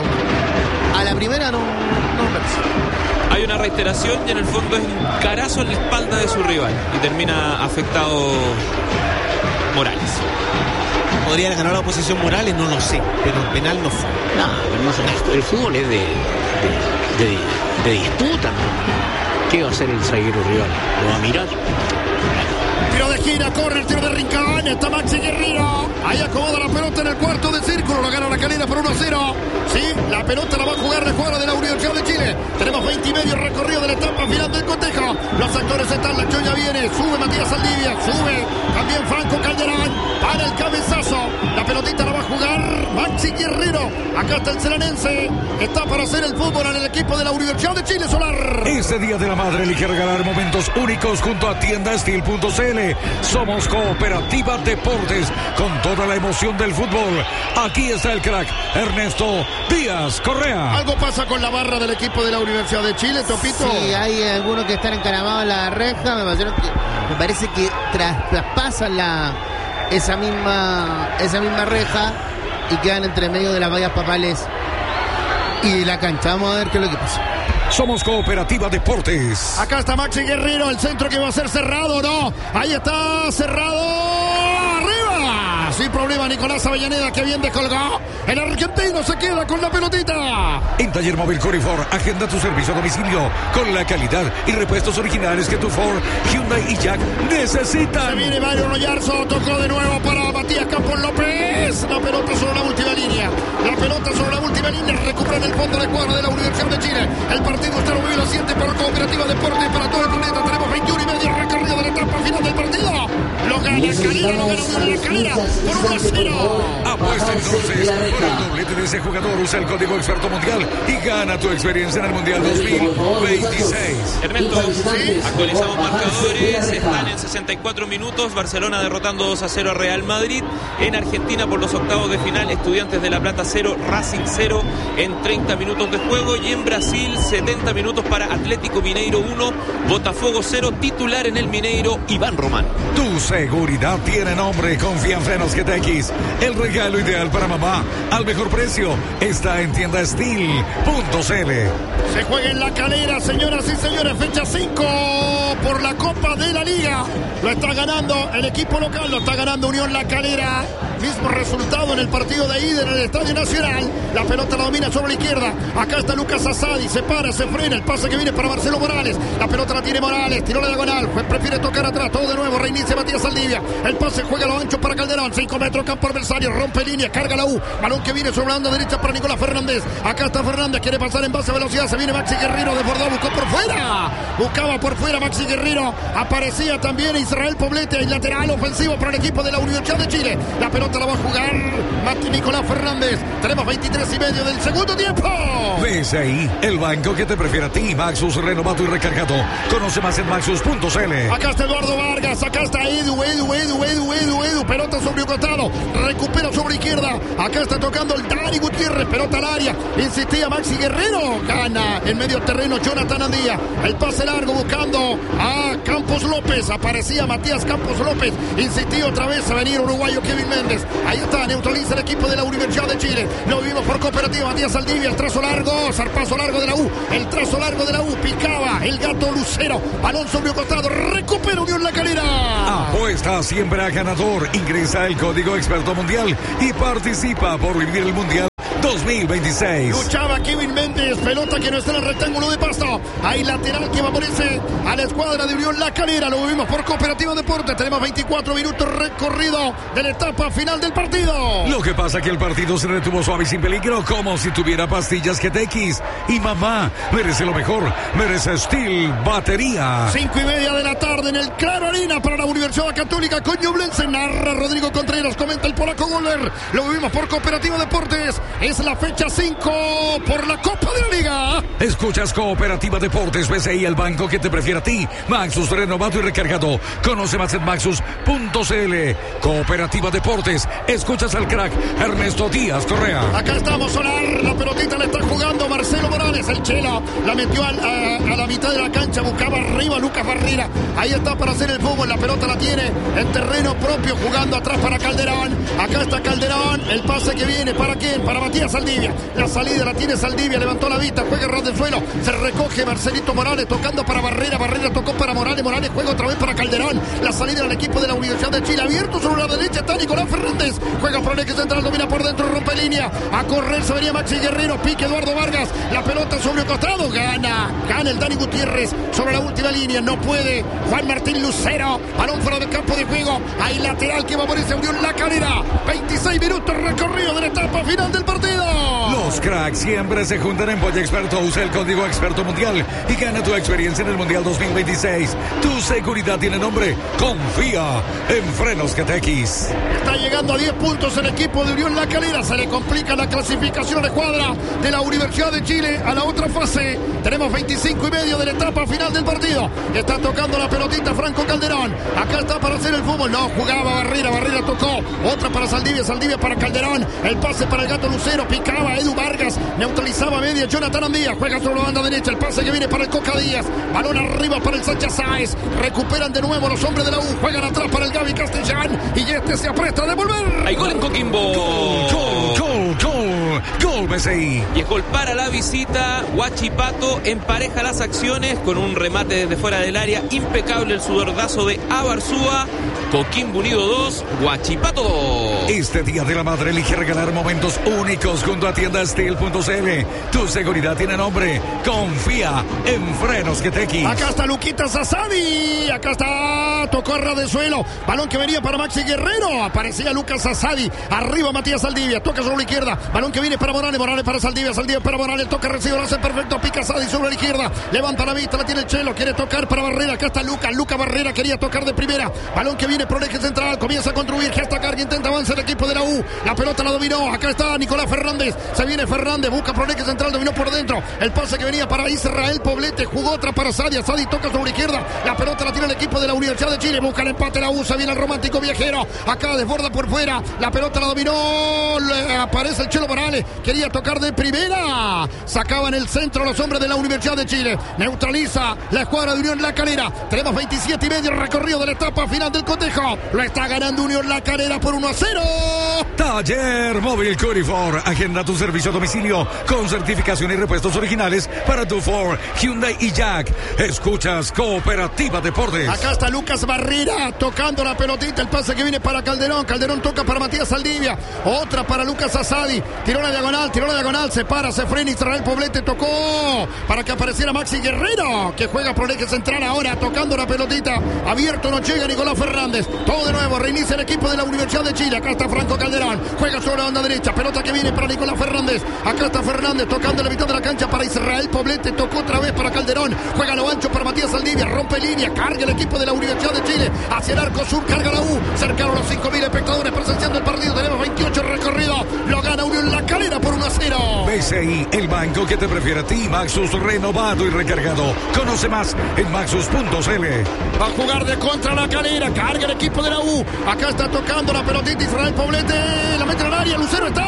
a la primera no, no me parece. Hay una reiteración y en el fondo es un carazo en la espalda de su rival y termina afectado Morales. ¿Podría haber ganado la oposición Morales? No lo sé, pero el penal no fue. No, no, el fútbol es de, de, de, de disputa, ¿no? ¿Qué va a hacer el zaguero rival? ¿Lo va a mirar? Tiro de esquina, corre el tiro de Rincón. Está Maxi Guerrero. Ahí acomoda la pelota en el cuarto de círculo. Lo gana La Calera por uno a cero. Sí, la pelota la va a jugar la escuadra de la Universidad de Chile. Tenemos veinte y medio recorrido de la etapa final del cotejo. Los actores están, la choya viene. Sube Matías Saldivia, sube también Franco Calderón para el cabezazo. La pelotita la va a jugar Maxi Guerrero. Acá está el celanense. Está para hacer el fútbol en el equipo de la Universidad de Chile, Solar. Este Día de la Madre elige regalar momentos únicos junto a tienda steel punto c l. Somos Cooperativa Deportes con toda la emoción del fútbol. Aquí está el crack Ernesto Díaz Correa. Algo pasa con la barra del equipo de la Universidad de Chile, Topito. Sí, hay algunos que están encaramados en la reja. Me parece que, me parece que tras, traspasan la, esa, misma, esa misma reja y quedan entre medio de las vallas papales y de la cancha. Vamos a ver qué es lo que pasa. Somos Cooperativa Deportes. Acá está Maxi Guerrero, el centro que va a ser cerrado, ¿no? Ahí está, cerrado. ¡Arriba! Sin problema, Nicolás Avellaneda, que bien descolgó. El argentino se queda con la pelotita. En Taller Móvil Corifor, agenda tu servicio a domicilio con la calidad y repuestos originales que tu Ford, Hyundai y Jack necesitan. Se viene Mario Royarzo, tocó de nuevo para Matías Campos López. La pelota sobre la última línea. La pelota sobre la última línea. Recupera en el fondo la escuadra de la Universidad de Chile. El partido usted lo vive, lo siente por Cooperativa Deportes para todo el planeta. Tenemos veintiuno y medio recorrido de la etapa final del partido. Lo gana Calera, lo gana la Calera por uno a cero. Apuesta entonces por el doblete de ese jugador. Usa el código Experto Mundial y gana tu experiencia en el Mundial dos mil veintiséis. Ernesto, ¿sí? Actualizamos marcadores. Están en sesenta y cuatro minutos. Barcelona derrotando dos a cero a Real Madrid. En Argentina por los octavos de final, Estudiantes de La Plata cero, Racing cero en treinta minutos de juego. Y en Brasil, setenta minutos para Atlético Mineiro uno, Botafogo cero. Titular en el Mineiro, Iván Román. Tu seguridad tiene nombre. Confía en Frenos G T X. El regalo ideal para mamá al mejor precio está en tienda steel punto c l. Se juega en La Calera, señoras y señores. Fecha cinco por la Copa de la Liga. Lo está ganando el equipo local, lo está ganando Unión La Calera. Mismo resultado en el partido de ida en el Estadio Nacional. La pelota la domina sobre la izquierda. Acá está Lucas Asadi. Se para, se frena. El pase que viene para Marcelo Morales. La pelota la tiene Morales. Tiró la diagonal. Prefiere tocar atrás. Todo de nuevo. Reinicia Matías Saldivia. El pase juega a lo ancho para Calderón. cinco metros campo adversario. Rompe línea. Carga la U. Balón que viene sobre la banda derecha para Nicolás Fernández. Acá está Fernández. Quiere pasar en base a velocidad. Se viene Maxi Guerrero. Desbordó. Buscó por fuera. Buscaba por fuera Maxi Guerrero. Aparecía también Israel Poblete. El lateral ofensivo para el equipo de la Universidad de Chile. La pelota la va a jugar Mati Nicolás Fernández. Tenemos veintitrés y medio del segundo tiempo. ¿Ves ahí? El banco que te prefiere a ti. Maxus renovado y recargado. Conoce más en maxus punto c l. Acá está Eduardo Vargas. Acá está Edu, Edu, Edu, Edu, Edu, Edu. Pelota sobre un costado. Recupera sobre izquierda. Acá está tocando el Dani Gutiérrez. Pelota al área. Insistía Maxi Guerrero. Gana en medio terreno Jonathan Andía. El pase largo buscando a Campos López. Aparecía Matías Campos López. Insistía otra vez a venir uruguayo Kevin Méndez. Ahí está, neutraliza el equipo de la Universidad de Chile. Lo vimos por Cooperativa. Matías Saldivia, el trazo largo, zarpazo largo de la U. El trazo largo de la U, picaba el gato Lucero. Balón sobre un costado, recupera Unión La Calera. Apuesta siempre a ganador. Ingresa el código Experto Mundial y participa por vivir el Mundial dos mil veintiséis. Luchaba Kevin Méndez, pelota que no está en el rectángulo de pasto. Hay lateral que favorece a la escuadra de Unión La Calera. Lo vivimos por Cooperativa Deportes. Tenemos veinticuatro minutos recorrido de la etapa final del partido. Lo que pasa que el partido se retuvo suave y sin peligro, como si tuviera pastillas G T X. Y mamá merece lo mejor, merece Steel Batería. Cinco y media de la tarde en el Claro Arena para la Universidad Católica con Ñublense. Narra Rodrigo Contreras, comenta el polaco Goller. Lo vivimos por Cooperativa Deportes. Es la fecha cinco por la Copa de la Liga. Escuchas Cooperativa Deportes, B C I, el banco que te prefiere a ti. Maxus renovado y recargado. Conoce más en maxus punto c l. Cooperativa Deportes. Escuchas al crack Ernesto Díaz Correa. Acá estamos, Solar. La pelotita la está jugando Marcelo Morales. El Chelo la metió al, a, a la mitad de la cancha. Buscaba arriba Lucas Barrera. Ahí está para hacer el fútbol. La pelota la tiene en terreno propio, jugando atrás para Calderón. Acá está Calderón. El pase que viene, ¿para quién? Para Matías Saldivia. La salida la tiene Saldivia. Levantó la vista. Juega ras del suelo. Se recoge Marcelito Morales tocando para Barrera. Barrera tocó para Morales. Morales juega otra vez para Calderón. La salida del equipo de la Universidad de Chile. Abierto sobre la derecha está Nicolás Fernández. Juega por el eje central. Domina por dentro. Rompe línea. A correr se venía Maxi Guerrero. Pique Eduardo Vargas. La pelota sobre el costado. Gana. Gana el Dani Gutiérrez sobre la última línea. No puede Juan Martín Lucero. Balón fuera del campo de juego. Hay lateral que favorece a Unión La Calera. veintiséis minutos recorrido de la etapa final del partido. Los cracks siempre se juntan en Polla Experto. Usa el código Experto Mundial y gana tu experiencia en el Mundial dos mil veintiséis. Tu seguridad tiene nombre. Confía en Frenos G T X. Está llegando a diez puntos el equipo de Unión La Calera. Se le complica la clasificación a la escuadra de la Universidad de Chile a la otra fase. Tenemos veinticinco y medio de la etapa final del partido. Está tocando la pelotita Franco Calderón. Acá está para hacer el fútbol. No, jugaba Barrera. Barrera tocó. Otra para Saldivia. Saldivia para Calderón. El pase para el Gato Lucero. Picaba Edu Vargas. Neutralizaba media Jonathan Andía. Juega sobre la banda derecha. El pase que viene para el Coca Díaz. Balón arriba para el Sánchez Sáez. Recuperan de nuevo los hombres de la U. Juegan atrás para el Gaby Castellán. Y este se apresta a devolver. Hay gol en Coquimbo. Gol, gol, gol, gol, B C I. Y es gol para la visita. Huachipato empareja las acciones con un remate desde fuera del área. Impecable el sudordazo de Abarzúa. Coquimbo Unido dos, Huachipato dos. Este Día de la Madre elige regalar momentos únicos junto a tienda Steel punto c l. Tu seguridad tiene nombre. Confía en Frenos G T X. Acá está Luquita Sassadi. Acá está. Tocó a ras de suelo. Balón que venía para Maxi Guerrero. Aparecía Lucas Sassadi. Arriba Matías Saldivia. Toca sobre la izquierda. Balón que viene para Morales. Morales para Saldivia. Saldivia para Morales. Toca, recibe, lo hace perfecto. Pica Sadi sobre la izquierda. Levanta la vista. La tiene el Chelo. Quiere tocar para Barrera. Acá está Lucas. Lucas Barrera quería tocar de primera. Balón que viene por el eje central. Comienza a construir. Gesta carga. Intenta avanzar el equipo de la U. La pelota la dominó. Acá está Nicolás Fernández. Se viene Fernández. Busca por el eje central. Dominó por dentro. El pase que venía para Israel Poblete. Jugó otra para Sadia. Sadi toca sobre la izquierda. La pelota la tiene el equipo de la Universidad de Chile. Busca el empate la U. Se viene el romántico viajero. Acá desborda por fuera. La pelota la dominó. Le aparece el Chelo Morales. Quería tocar de primera. Sacaban el centro los hombres de la Universidad de Chile. Neutraliza la escuadra de Unión La Calera. Tenemos veintisiete y medio recorrido de la etapa final del cotejo. Lo está ganando Unión La Calera por uno a cero. Taller Móvil Curifor. Agenda tu servicio a domicilio con certificación y repuestos originales para tu Ford, Hyundai y Jack. Escuchas Cooperativa Deportes. Acá está Lucas Barrera tocando la pelotita. El pase que viene para Calderón. Calderón toca para Matías Saldivia. Otra para Lucas Sassadi. Tiró la diagonal, tiró la diagonal. Se para, se frena. Israel Poblete tocó para que apareciera Maxi Guerrero, que juega por el eje central ahora, tocando la pelotita. Abierto no llega Nicolás Fernández. Todo de nuevo, reinicia el equipo de la Universidad de Chile. Acá está Franco Calderón. Juega sobre la banda derecha. Pelota que viene para Nicolás Fernández. Acá está Fernández tocando la mitad de la cancha para Israel Poblete. Tocó otra vez para Calderón. Juega lo ancho para Matías Saldivia. Rompe línea. Carga el equipo de la Universidad de Chile. Hacia el arco sur. Carga la U. Cercaron los cinco mil espectadores presenciando el partido. Tenemos veintiocho recorridos. Lo gana Unión La Calera por uno a cero. B C I, el banco que te prefiere a ti. Maxus renovado y recargado. Conoce más en maxus punto c l. Va a jugar de contra La Calera. Carga el equipo de la U. Acá está tocando la pelotita Israel Poblete. La mete en el área. Lucero está.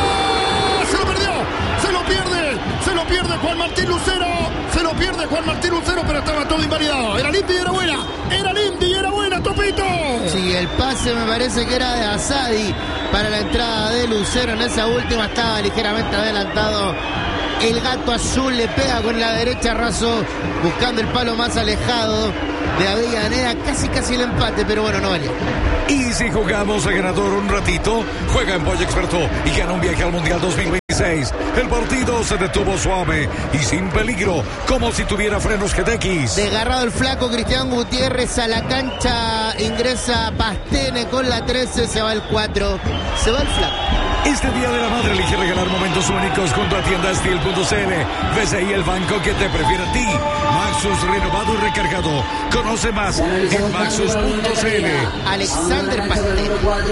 Se lo perdió. Se lo pierde. Se lo pierde Juan Martín Lucero. Se lo pierde Juan Martín Lucero, pero estaba todo invalidado. Era limpio y era buena. Era limpio y era buena, Topito. Sí, el pase me parece que era de Asadi para la entrada de Lucero. En esa última estaba ligeramente adelantado. El Gato Azul le pega con la derecha raso, buscando el palo más alejado de Avellaneda. Casi casi el empate, pero bueno, no valía. Y si jugamos a ganador un ratito, juega en Polla Experto y gana un viaje al Mundial dos mil veintiséis veintiséis. El partido se detuvo suave y sin peligro, como si tuviera frenos G T X. Desgarrado el flaco Cristian Gutiérrez a la cancha, ingresa Pastene con la trece, se va el cuatro, se va el flaco. Este Día de la Madre elige regalar momentos únicos junto a tienda Steel punto c l. Ves ahí el banco que te prefiere a ti. Maxus renovado y recargado. Conoce más en maxus punto c l. Alexander Pastene.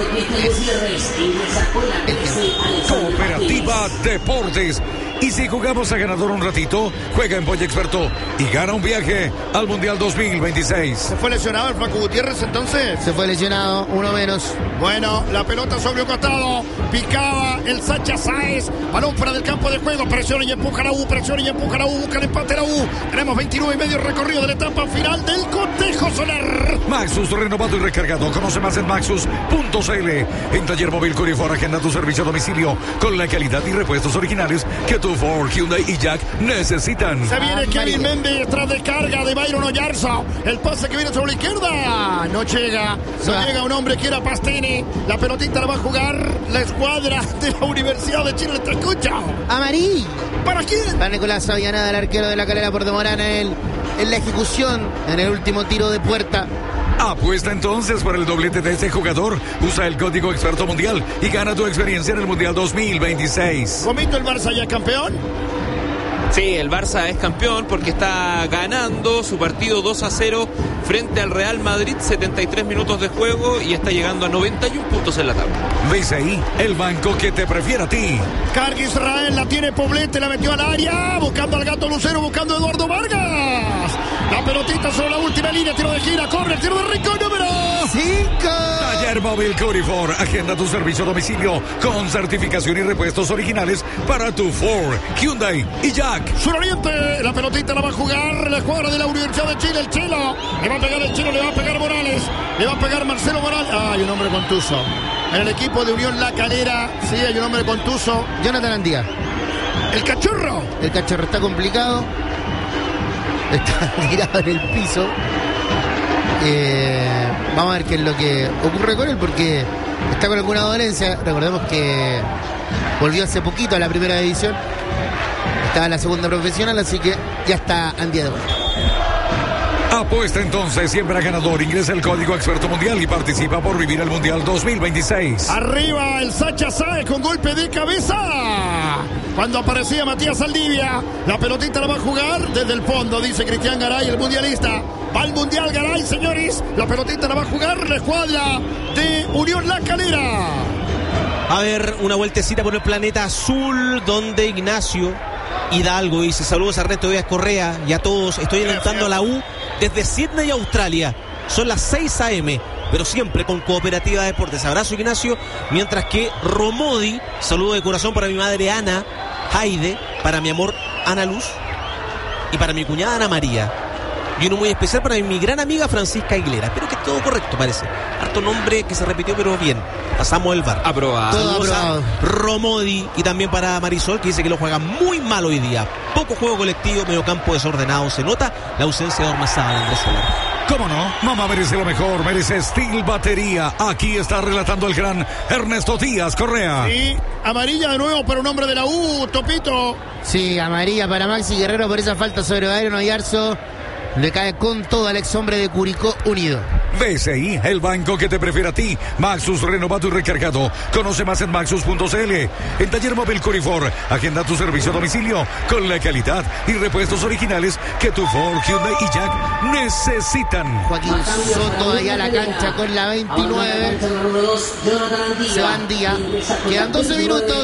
Cooperativa Deportes. Y si jugamos a ganador un ratito, juega en Polla Experto y gana un viaje al Mundial dos mil veintiséis. ¿Se fue lesionado el Flaco Gutiérrez entonces? Se fue lesionado, uno menos. Bueno, la pelota sobre un costado, picaba el Sacha Sáez, balón fuera del campo de juego, presiona y empuja la U, presiona y empuja la U, busca el empate la U. Tenemos veintinueve y medio recorrido de la etapa final del cotejo solar. Maxus renovado y recargado. Conoce más en maxus punto c l. En Taller Móvil Curifor, agenda tu servicio a domicilio con la calidad y repuestos originales que tu Ford, Hyundai y Jack necesitan. Se viene Kevin Méndez tras descarga de Byron Oyarza. El pase que viene sobre la izquierda no llega. No Va. llega un hombre que era Pastene. La pelotita la va a jugar la escuadra de la Universidad de Chile. Te escucha. Amarillo. ¿Para quién? Para Nicolás Avellaneda, el arquero de la Calera Portomorana, en, en la ejecución en el último tiro de puerta. Apuesta entonces por el doblete de este jugador. Usa el código Experto Mundial y gana tu experiencia en el Mundial dos mil veintiséis. ¿Comito el Barça ya campeón? Sí, el Barça es campeón porque está ganando su partido dos a cero frente al Real Madrid, setenta y tres minutos de juego y está llegando a noventa y uno puntos en la tabla. ¿Ves ahí el banco que te prefiere a ti? Carga Israel, la tiene Poblete, la metió al área, buscando al Gato Lucero, buscando a Eduardo Vargas. La pelotita sobre la última línea, tiro de gira, corre, tiro de rico, número cinco. Taller Móvil Curifor, agenda tu servicio a domicilio con certificación y repuestos originales para tu Ford, Hyundai y Jack. Suroriente, la pelotita la va a jugar la escuadra de la Universidad de Chile, el Chelo. Le va a pegar el Chelo, le va a pegar Morales, le va a pegar Marcelo Morales. Ah, hay un hombre contuso. En el equipo de Unión La Calera, sí, hay un hombre contuso. Jonathan Andía. El cachorro. El cachorro está complicado. Está tirado en el piso. Eh, vamos a ver qué es lo que ocurre con él porque está con alguna dolencia. Recordemos que volvió hace poquito a la primera división. Está en la segunda profesional, así que ya está Andía de vuelta. Apuesta entonces, siempre ganador. Ingresa el código Experto Mundial y participa por vivir el Mundial dos mil veintiséis. Arriba el Sacha Sáez con golpe de cabeza. Cuando aparecía Matías Saldivia, la pelotita la va a jugar desde el fondo, dice Cristian Garay, el mundialista. Va al Mundial Garay, señores. La pelotita la va a jugar la escuadra de Unión La Calera. A ver, una vueltecita por el planeta azul, donde Ignacio Hidalgo dice: saludos a Ernesto Díaz Correa y a todos. Estoy alentando a la U desde Sydney, Australia. Son las seis a eme, pero siempre con Cooperativa Deportes. Abrazo, Ignacio. Mientras que Romodi, saludo de corazón para mi madre Ana Jaide, para mi amor Ana Luz y para mi cuñada Ana María. Y uno muy especial para mi gran amiga Francisca Aguilera. Espero que todo correcto, parece. Harto nombre que se repitió, pero bien. Pasamos el V A R. Aprobado. Todo aprobado. Romodi y también para Marisol, que dice que lo juega muy mal hoy día. Poco juego colectivo, medio campo desordenado. Se nota la ausencia de Ormazábal, Andrés Solar. ¿Cómo no? Mamá merece lo mejor, merece Steel Batería. Aquí está relatando el gran Ernesto Díaz Correa. Sí, amarilla de nuevo para un hombre de la U, Topito. Sí, amarilla para Maxi Guerrero por esa falta sobre Byron Oyarzo. Le cae con todo al ex hombre de Curicó Unido. B C I, el banco que te prefiere a ti. Maxus renovado y recargado. Conoce más en maxus punto c l. En Taller Móvil Curifor, agenda tu servicio a domicilio con la calidad y repuestos originales que tu Ford, Hyundai y Jack necesitan. Joaquín Soto allá a la cancha con la veintinueve. Se van día. Quedan doce minutos.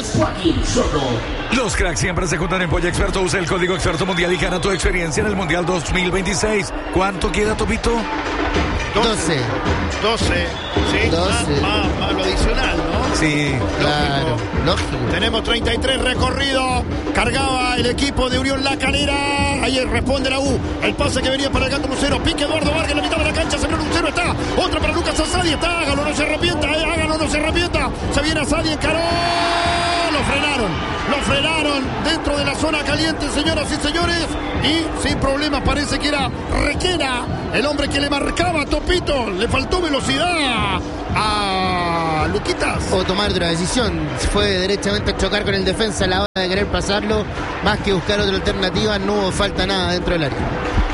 Los cracks siempre se juntan en Polla Experto. Usa el código Experto Mundial y gana tu experiencia en el Mundial dos mil veintiséis. ¿Cuánto queda, Topito? doce. doce. Sí, doce. Más, más, más lo adicional, ¿no? Sí. Claro, lógico. Tenemos treinta y tres recorridos. Cargaba el equipo de Unión La Calera. Ahí responde la U. El pase que venía para el Gato Lucero. Pique Eduardo Vargas en la mitad de la cancha. Se viene Lucero. Está. Otra para Lucas Azadi. Está. Hágalo, no se arrepienta. Eh. Hágalo, no se arrepienta. Se viene Azadi, encaró. Lo frenaron. Lo frenaron dentro de la zona caliente, señoras y señores, y sin problemas parece que era Requena, el hombre que le marcaba a Topito. Le faltó velocidad a Luquitas. O tomar otra decisión. Fue derechamente a chocar con el defensa a la hora de querer pasarlo. Más que buscar otra alternativa, no hubo falta nada dentro del área.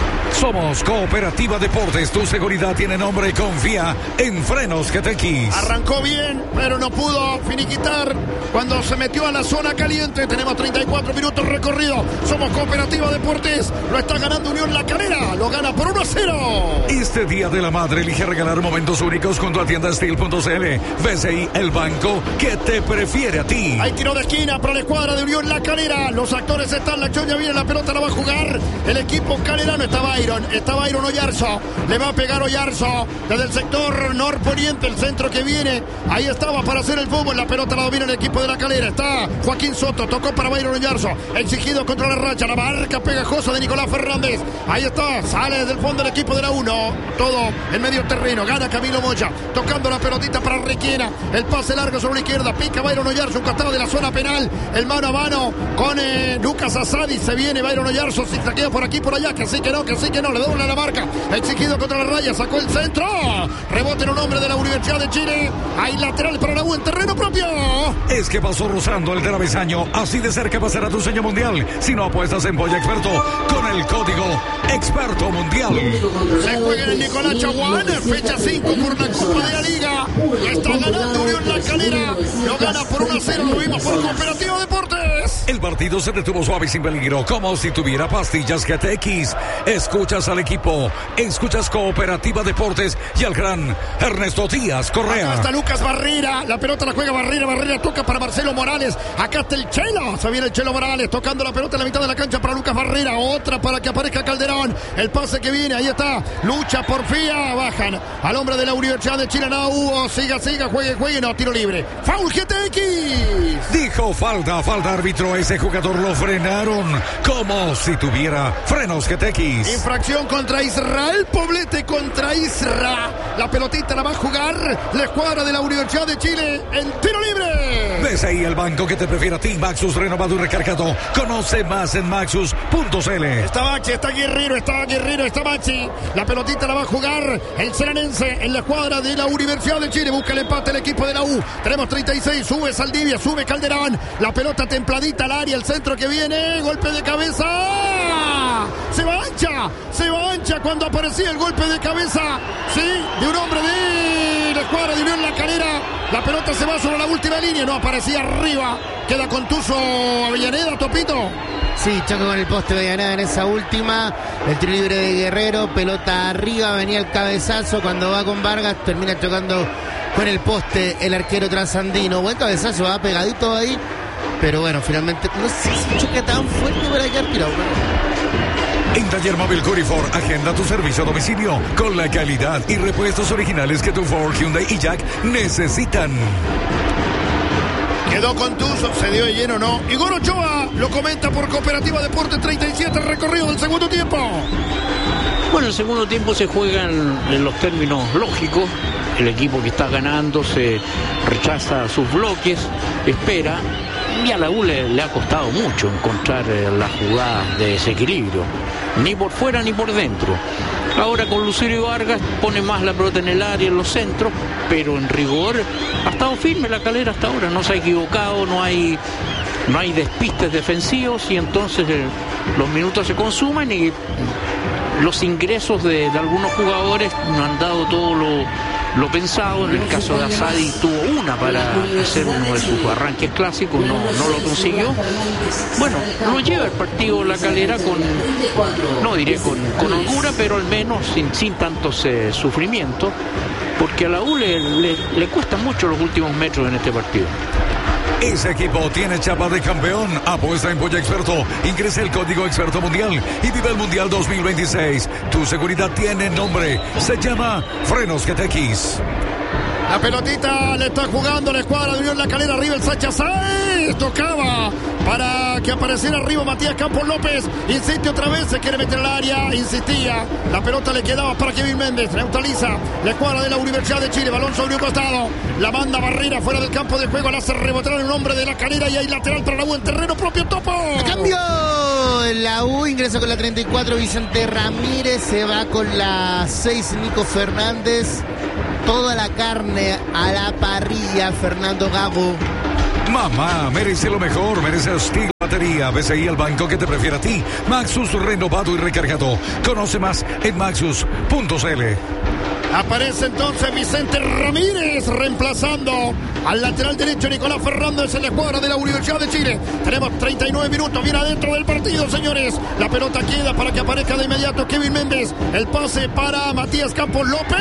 Somos Cooperativa Deportes, tu seguridad tiene nombre, confía en Frenos G T X. Arrancó bien, pero no pudo finiquitar cuando se metió a la zona caliente. Tenemos treinta y cuatro minutos recorrido. Somos Cooperativa Deportes, lo está ganando Unión La Calera, lo gana por uno a cero. Este Día de la Madre elige regalar momentos únicos junto a tienda steel punto c l. B C I, el banco que te prefiere a ti. Hay tiro de esquina para la escuadra de Unión La Calera. Los actores están, la choña viene, la pelota la va a jugar el equipo calerano. Está Byron. Está Byron Oyarzo, le va a pegar Oyarzo desde el sector norponiente, el centro que viene, ahí estaba para hacer el fútbol, la pelota la domina el equipo de La Calera, está Joaquín Soto, tocó para Byron Oyarzo, exigido contra la racha, la marca pegajosa de Nicolás Fernández, ahí está, sale desde el fondo el equipo de la uno, todo en medio terreno, gana Camilo Moya, tocando la pelotita para Requena, el pase largo sobre la izquierda, pica Byron Oyarzo, un costado de la zona penal, el mano a mano con eh, Lucas Asadi, se viene Byron Oyarzo, se saquea por aquí por allá, que sí que no, que sí que no, le dobla la marca, exigido contra la raya, sacó el centro, rebote en un hombre de la Universidad de Chile, hay lateral para la U en terreno propio. Es que pasó rozando el travesaño, así de cerca pasará tu sueño mundial, si no apuestas en Polla Experto, con el código Experto Mundial. Se juega en el Nicolás Chaguán, fecha cinco por la Copa de la Liga, está ganando Unión La Calera, lo gana por uno a cero, lo vimos por Cooperativa Deportes. El partido se detuvo suave y sin peligro, como si tuviera pastillas G T X. Escuchas al equipo, escuchas Cooperativa Deportes y al gran Ernesto Díaz Correa. Acá está Lucas Barrera, la pelota la juega Barrera, Barrera toca para Marcelo Morales, acá está el Chelo, se viene el Chelo Morales, tocando la pelota en la mitad de la cancha para Lucas Barrera, otra para que aparezca Calderón, el pase que viene, ahí está, lucha porfía, bajan al hombre de la Universidad de Chile, no hubo, siga, siga, juegue, juegue, no, tiro libre, foul G T X. Dijo falta, falta árbitro, ese jugador lo frenaron, como si tuviera frenos G T X. Infracción contra Israel, Poblete contra Isra, la pelotita la va a jugar la escuadra de la Universidad de Chile en tiro libre. Ves ahí el banco que te prefiere a ti, Maxus renovado y recargado, conoce más en maxus punto c l. Está Maxi, está Guerrero, está Guerrero, está Maxi, la pelotita la va a jugar el seranense en la escuadra de la Universidad de Chile, busca el empate el equipo de la U, tenemos treinta y seis, sube Saldivia, sube Calderón, la pelota templadita al área, el centro que viene, golpe de cabeza, se va ancha, se va ancha cuando aparecía el golpe de cabeza, sí, de un hombre de la escuadra de Unión La Calera, la pelota se va sobre la última línea, no aparecía arriba, queda contuso Avellaneda, Topito. Sí, choca con el poste de Avellaneda en esa última, el tiro libre de Guerrero, pelota arriba, venía el cabezazo, cuando va con Vargas termina chocando con el poste el arquero trasandino, buen cabezazo, va pegadito ahí, pero bueno, finalmente no sé si choca tan fuerte para quedar tirado. En Taller Móvil Curifor, agenda tu servicio a domicilio con la calidad y repuestos originales que tu Ford, Hyundai y Jack necesitan. Quedó contuso, se dio de lleno, ¿no? Igor Ochoa lo comenta por Cooperativa Deportes, treinta y siete, recorrido del segundo tiempo. Bueno, el segundo tiempo se juega en, en los términos lógicos. El equipo que está ganando se rechaza sus bloques, espera. Y a la U le, le ha costado mucho encontrar eh, las jugadas de desequilibrio, ni por fuera ni por dentro. Ahora con Lucirio Vargas pone más la pelota en el área, en los centros, pero en rigor ha estado firme La Calera hasta ahora, no se ha equivocado, no hay, no hay despistes defensivos y entonces eh, los minutos se consumen y los ingresos de, de algunos jugadores no han dado todo lo, lo pensado. En el caso de Asadi tuvo una para hacer uno de sus arranques clásicos, no, no lo consiguió. Bueno, lo lleva el partido La Calera con, no diré con, con holgura, pero al menos sin, sin tantos eh, sufrimientos, porque a la U le, le, le cuesta mucho los últimos metros en este partido. Ese equipo tiene chapa de campeón. Apuesta en Polla Experto. Ingresa el código Experto Mundial y vive el Mundial dos mil veintiséis. Tu seguridad tiene nombre. Se llama Frenos G T X. La pelotita le está jugando la escuadra de Unión La Calera. Arriba el Sacha Sáez. Tocaba para que apareciera arriba Matías Campos López. Insiste otra vez, se quiere meter al área, insistía. La pelota le quedaba para Kevin Méndez. Neutraliza la escuadra de la Universidad de Chile. Balón sobre un costado. La manda Barrera fuera del campo de juego. La hace rebotar en un hombre de La Calera y hay lateral para la U en terreno propio. Topo. A cambio, la U ingresa con la treinta y cuatro Vicente Ramírez. Se va con la seis Nico Fernández. Toda la carne a la parrilla, Fernando Gago. Mamá merece lo mejor, merece estilo batería. B C I, el banco que te prefiere a ti. Maxus renovado y recargado. Conoce más en maxus punto c l. Aparece entonces Vicente Ramírez reemplazando al lateral derecho Nicolás Fernández en la escuadra de la Universidad de Chile. Tenemos treinta y nueve minutos, viene adentro del partido, señores. La pelota queda para que aparezca de inmediato Kevin Méndez. El pase para Matías Campos López.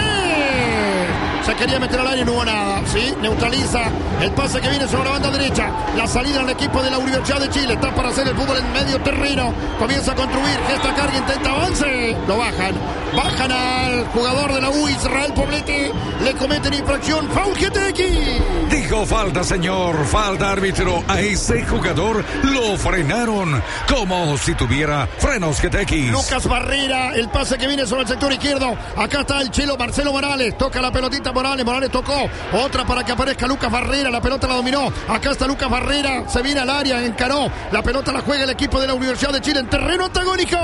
Se quería meter al área y no hubo nada. Sí, neutraliza el pase que viene sobre la banda derecha. La salida al equipo de la Universidad de Chile. Está para hacer el fútbol en medio terreno. Comienza a construir. Gesta carga, intenta avance. Lo bajan. Bajan al jugador de la U, Israel Poblete. Le cometen infracción. Foul G T X. Dijo falta, señor. Falta, árbitro. A ese jugador lo frenaron como si tuviera frenos G T X. Lucas Barrera. El pase que viene sobre el sector izquierdo. Acá está el chelo Marcelo Morales. Toca la pelotita Morales. Morales tocó. Otra para que aparezca Lucas Barrera. La pelota la dominó. Acá está Lucas Barrera. Se viene al área. Encaró. La pelota la juega el equipo de la Universidad de Chile en terreno antagónico.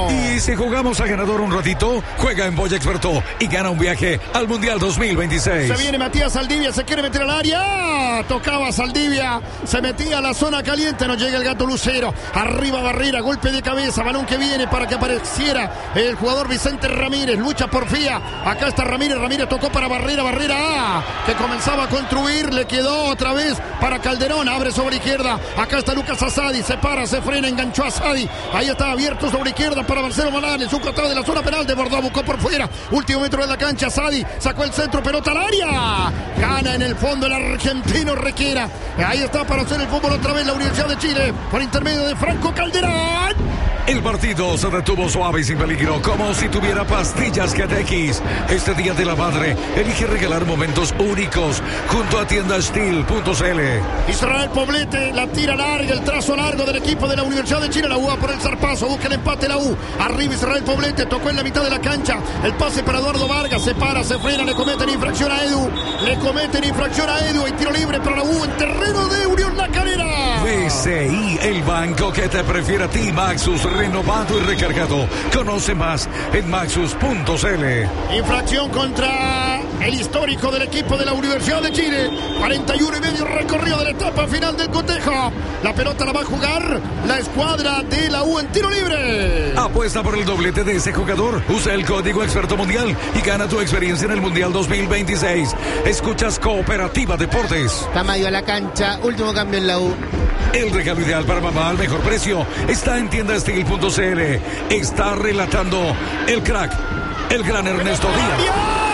Y si jugamos a ganador un ratito, juega en Boya Experto y gana un viaje al Mundial dos mil veintiséis. Se viene Matías Saldivia. Se quiere meter al área. Tocaba Saldivia. Se metía a la zona caliente. No llega el gato Lucero. Arriba Barrera. Golpe de cabeza. Balón que viene para que apareciera el jugador Vicente Ramírez. Lucha porfía. Acá está Ramírez. Ramírez tocó para Barrera. Barrera A, que comenzaba a construir, le quedó otra vez para Calderón, abre sobre izquierda, acá está Lucas Asadi, se para, se frena, enganchó a Asadi, ahí está abierto sobre izquierda para Marcelo Morales, un costado de la zona penal, desbordó, buscó por fuera, último metro de la cancha, Asadi, sacó el centro, pelota al área, gana en el fondo el argentino Requera, ahí está para hacer el fútbol otra vez la Universidad de Chile, por intermedio de Franco Calderón. El partido se detuvo suave y sin peligro, como si tuviera pastillas G T X. Este Día de la Madre, elige regalar momentos únicos junto a tienda steel punto c l. Israel Poblete, la tira larga, el trazo largo del equipo de la Universidad de Chile. La U va por el zarpazo, busca el empate la U. Arriba Israel Poblete, tocó en la mitad de la cancha. El pase para Eduardo Vargas, se para, se frena, le cometen infracción a Edu. Le cometen infracción a Edu. Hay tiro libre para la U en terreno de Unión La Calera. B C I, el banco que te prefiere a ti. Maxus renovado y recargado. Conoce más en maxus punto c l. Infracción contra el histórico del equipo de la Universidad de Chile. cuarenta y uno y medio recorrido de la etapa final del cotejo. La pelota la va a jugar la escuadra de la U en tiro libre. Apuesta por el doblete de ese jugador. Usa el código Experto Mundial y gana tu experiencia en el Mundial dos mil veintiséis. Escuchas Cooperativa Deportes. Tamayo a la cancha, último cambio en la U. El regalo ideal para mamá al mejor precio está en tienda steel punto c l. Está relatando el crack, el gran Ernesto Díaz.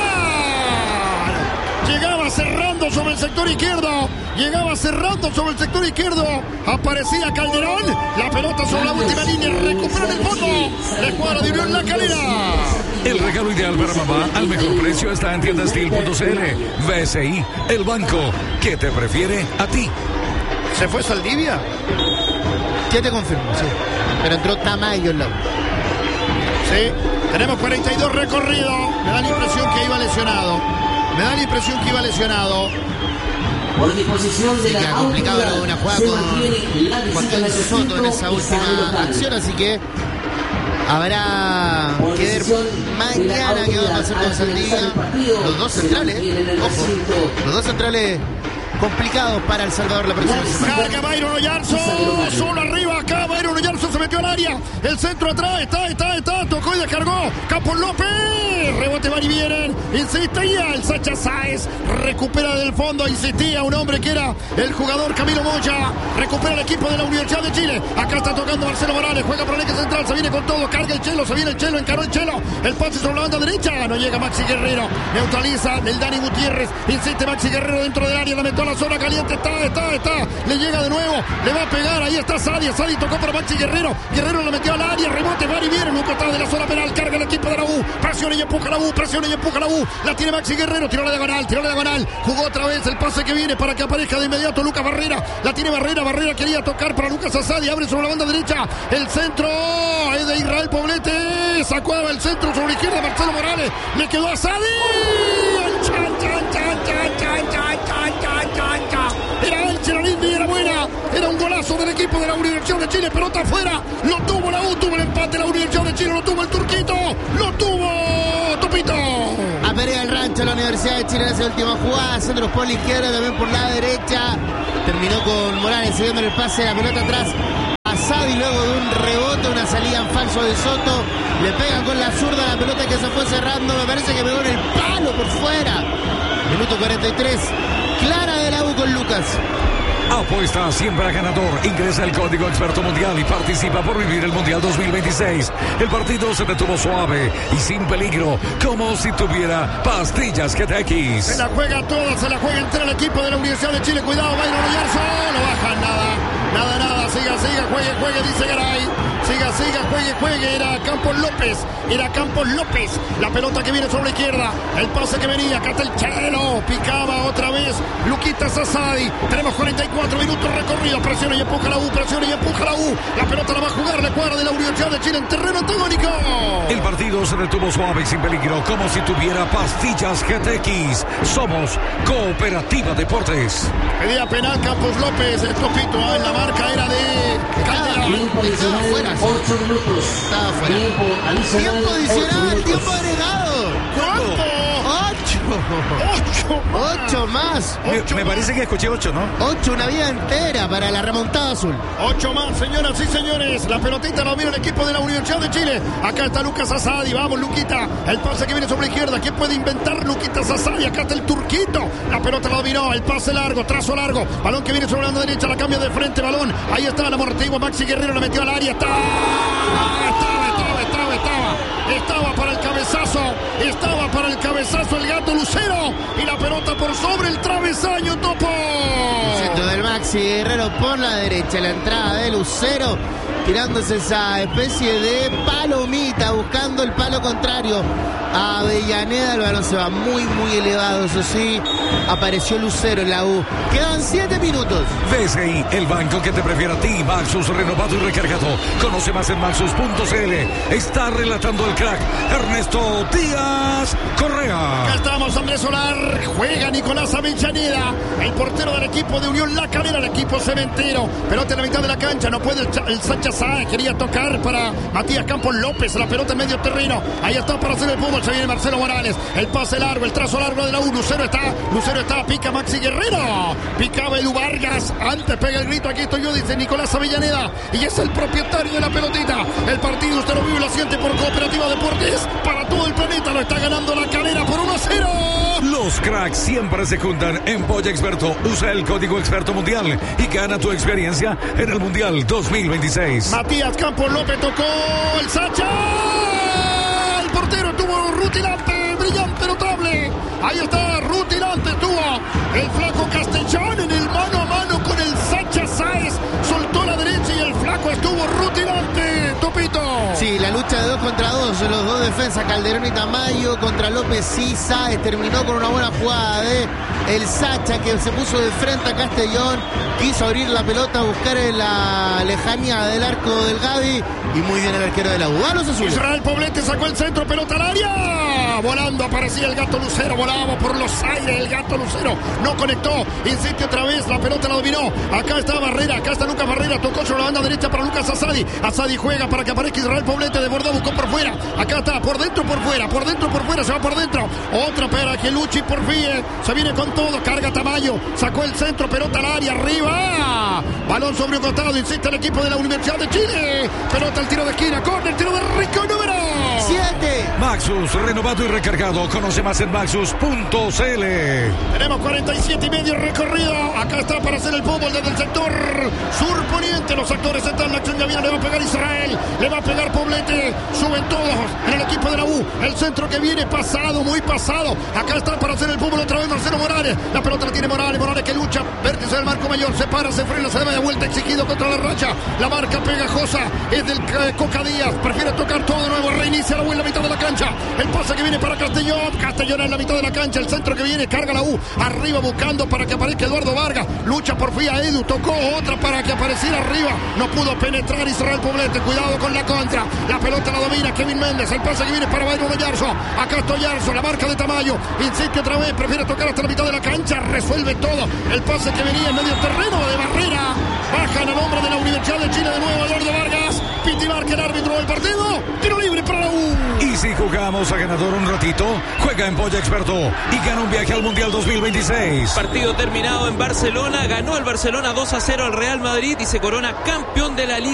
Llegaba cerrando sobre el sector izquierdo. Llegaba cerrando sobre el sector izquierdo. Aparecía Calderón. La pelota sobre la última línea. Recupera el fondo. La escuadra de Unión La Calera. El regalo ideal para mamá al mejor precio está en tienda steel punto c l. B C I, el banco que te prefiere a ti. ¿Se fue Saldivia? Ya te confirmo, sí. Pero entró Tamayo en la U. Sí, tenemos cuarenta y dos recorridos. Me da la impresión que iba lesionado. Me da la impresión que iba lesionado. Por disposición de sí, la complicado la buena jugada con Juan Carlos Soto en esa última acción, así que habrá que ver mañana qué va a pasar con Saldivia. Los dos centrales, ojo, los dos centrales complicados para El Salvador la próxima semana. Carga Byron Oyarzo, solo arriba acá, Byron Oyarzo se metió al área, el centro atrás, está, está, está, tocó y descargó, Campos López, rebote van y vienen, insistía el Sacha Sáez, recupera del fondo, insistía un hombre que era el jugador Camilo Moya, recupera el equipo de la Universidad de Chile, acá está tocando Marcelo Morales, juega por el eje central, se viene con todo, carga el Chelo, se viene el Chelo, encaró el Chelo, el pase sobre la banda derecha, no llega Maxi Guerrero, neutraliza el Dani Gutiérrez, insiste Maxi Guerrero dentro del área, la metió a la zona caliente, está, está, está, le llega de nuevo, le va a pegar, ahí está Sadi, Sadi tocó para Maxi Guerrero, Guerrero lo metió al área, rebote, va y viene, un costado de la zona penal, carga el equipo de la U, presiona y empuja la U, presiona y empuja la U, la tiene Maxi Guerrero, tiró la diagonal, tiró la diagonal, jugó otra vez el pase que viene para que aparezca de inmediato Lucas Barrera, la tiene Barrera, Barrera quería tocar para Lucas Asadi, abre sobre la banda derecha, el centro es de Israel Poblete, sacó el centro sobre la izquierda Marcelo Morales, le quedó Asadi, chan, chan, chan, chan, chan, chan, chan, chan, chan, chan. Era él, Cheralinda y era buena, era un golazo del equipo de la Universidad de Chile, pelota afuera, lo tuvo la U, tuvo el empate la Universidad de Chile, lo tuvo el Turquito, lo tuvo Topito. Aparea el rancho la Universidad de Chile en esa última jugada, centros por la izquierda, también por la derecha, terminó con Morales siguiendo el pase, la pelota atrás, Asadi luego de un rebote, una salida en falso de Soto, le pega con la zurda la pelota que se fue cerrando, me parece que pegó en el palo por fuera. Minuto cuarenta y tres, clara de la U con Lucas. Apuesta siempre a ganador. Ingresa el código Experto Mundial y participa por vivir el Mundial dos mil veintiséis. El partido se detuvo suave y sin peligro, como si tuviera pastillas G T X. Se la juega toda, se la juega entre el equipo de la Universidad de Chile. Cuidado, Byron Oyarzo, no bajan nada. Nada, nada, siga, siga, juegue, juegue, dice Garay. Siga, siga, juegue, juegue. Era Campos López, era Campos López. La pelota que viene sobre la izquierda. El pase que venía, acá está el Chelo. Picaba otra vez Luquitas Asadi. Tenemos cuarenta y cuatro minutos recorridos. Presiona y empuja la U, presiona y empuja la U. La pelota la va a jugar la cuadra de la Universidad de Chile en terreno antagónico. El partido se detuvo suave y sin peligro, como si tuviera pastillas G T X. Somos Cooperativa Deportes. Pedía penal Campos López. El Topito en la marca era de Calderón. Tiempo adicional, ocho minutos. Estaba fuera. Tiempo adicional, Tiempo adicional, ocho tiempo minutos. agregado. ¿Cuánto? Ocho. Ocho más. Ocho más. Ocho Me, me parece que escuché ocho, ¿no? Ocho, una vida entera para la remontada azul. Ocho más, señoras y señores. La pelotita la vino el equipo de la Universidad de Chile. Acá está Lucas Asadi. Vamos, Luquita. El pase que viene sobre la izquierda. ¿Quién puede inventar Luquitas Asadi? Acá está el Turquito. La pelota la dominó. El pase largo, trazo largo. Balón que viene sobre la banda derecha. La cambia de frente. Balón. Ahí está el amortiguo. Maxi Guerrero la metió al área. Estaba, estaba, estaba, estaba, estaba. Estaba para el cabezazo. Estaba para el cabezazo el gato Lucero. Y la pelota por sobre el travesaño, Topo. Centro del Maxi Guerrero por la derecha, la entrada de Lucero, tirándose esa especie de palomita, buscando el palo contrario a Avellaneda. El balón se va muy, muy elevado, eso sí. Apareció Lucero en la U. Quedan siete minutos. D S I, el banco que te prefiere a ti. Maxus renovado y recargado. Conoce más en maxus punto c l. Está relatando el crack Ernesto Díaz Correa. Acá estamos, Andrés Solar. Juega Nicolás Avellaneda, el portero del equipo de Unión La Calera, el equipo cementero. Pelota en la mitad de la cancha. No puede el, el Sánchez Sáez. Quería tocar para Matías Campos López. La pelota en medio terreno. Ahí está para hacer el fútbol. Se viene Marcelo Morales. El pase largo, el trazo largo de la U. Lucero está. Lucero está. Pica Maxi Guerrero. Picaba Edu Vargas. Antes pega el grito. Aquí estoy yo, dice Nicolás Avellaneda. Y es el propietario de la pelotita. El partido usted lo vive y lo siente por Cooperativa Deportes. Para todo el planeta lo está ganando La Calera por uno a cero. Los cracks siempre se juntan en Polla Experto. Usa el código Experto Mundial y gana tu experiencia en el Mundial dos mil veintiséis. Matías Campos López tocó el Sacha. El portero tuvo rutilante, brillante, notable. Ahí está, rutilante tuvo el flaco Castellón en el mano a mano con el Sacha Sáez. Soltó la derecha y el flaco estuvo rutilante, Topito. Sí, la lucha de dos contra dos, los dos defensas, Calderón y Tamayo contra López y Sáez. Terminó con una buena jugada de el Sacha, que se puso de frente a Castellón, quiso abrir la pelota, buscar en la lejanía del arco del Gavi, y muy bien el arquero de la U. A los azules. Israel Poblete sacó el centro, pelota al área. Volando aparecía el gato Lucero, volaba por los aires el gato Lucero. No conectó, insiste otra vez, la pelota la dominó. Acá está Barrera, acá está Lucas Barrera, tocó sobre la banda derecha para Lucas Asadi. Asadi juega para que aparezca Israel Poblete, de bordó, buscó por fuera. Acá está, por dentro, por fuera, por dentro, por fuera, se va por dentro. Otra para que Luchi por fin se viene con todo, carga Tamayo, sacó el centro, pelota al área, arriba. Balón sobre un costado, insiste el equipo de la Universidad de Chile. Pelota al tiro de esquina, córner, tiro de Rico número siete. Maxus, renovado y recargado. Conoce más en maxus punto c l. Tenemos cuarenta y siete y medio recorrido. Acá está para hacer el fútbol desde el sector surponiente. Los actores están en la acción. Ya viene, le va a pegar Israel. Le va a pegar Poblete. Suben todos en el equipo de la U. El centro que viene pasado, muy pasado. Acá está para hacer el fútbol otra vez Marcelo Morales. La pelota la tiene Morales. Morales que lucha. Vértice del marco mayor. Se para, se frena, se da de vuelta. Exigido contra la racha. La marca pegajosa es del eh, Coca Díaz. Prefiere tocar todo de nuevo. Reinicia la U en la mitad de la cancha. El pase que viene para Castellón. Castellón en la mitad de la cancha. El centro que viene. Carga la U. Arriba buscando para que aparezca Eduardo Vargas. Lucha por Fía Edu. Tocó otra para que apareciera arriba. No pudo penetrar Israel Poblete. Cuidado con la contra. La pelota la domina Kevin Méndez. El pase que viene para Byron Oyarzo. Acá está Oyarzo. La marca de Tamayo. Insiste otra vez. Prefiere tocar hasta la mitad de la cancha. Resuelve todo. El pase que venía en medio terreno de barrera. Bajan al hombre de la Universidad de Chile de nuevo Eduardo Vargas. Piti Marque, el árbitro del partido. Tiro libre para la U. Y si jugamos a ganador un ratito, juega en Polla Experto y gana un viaje al Mundial dos mil veintiséis. Partido terminado en Barcelona. Ganó el Barcelona dos a cero al Real Madrid y se corona campeón de la Liga.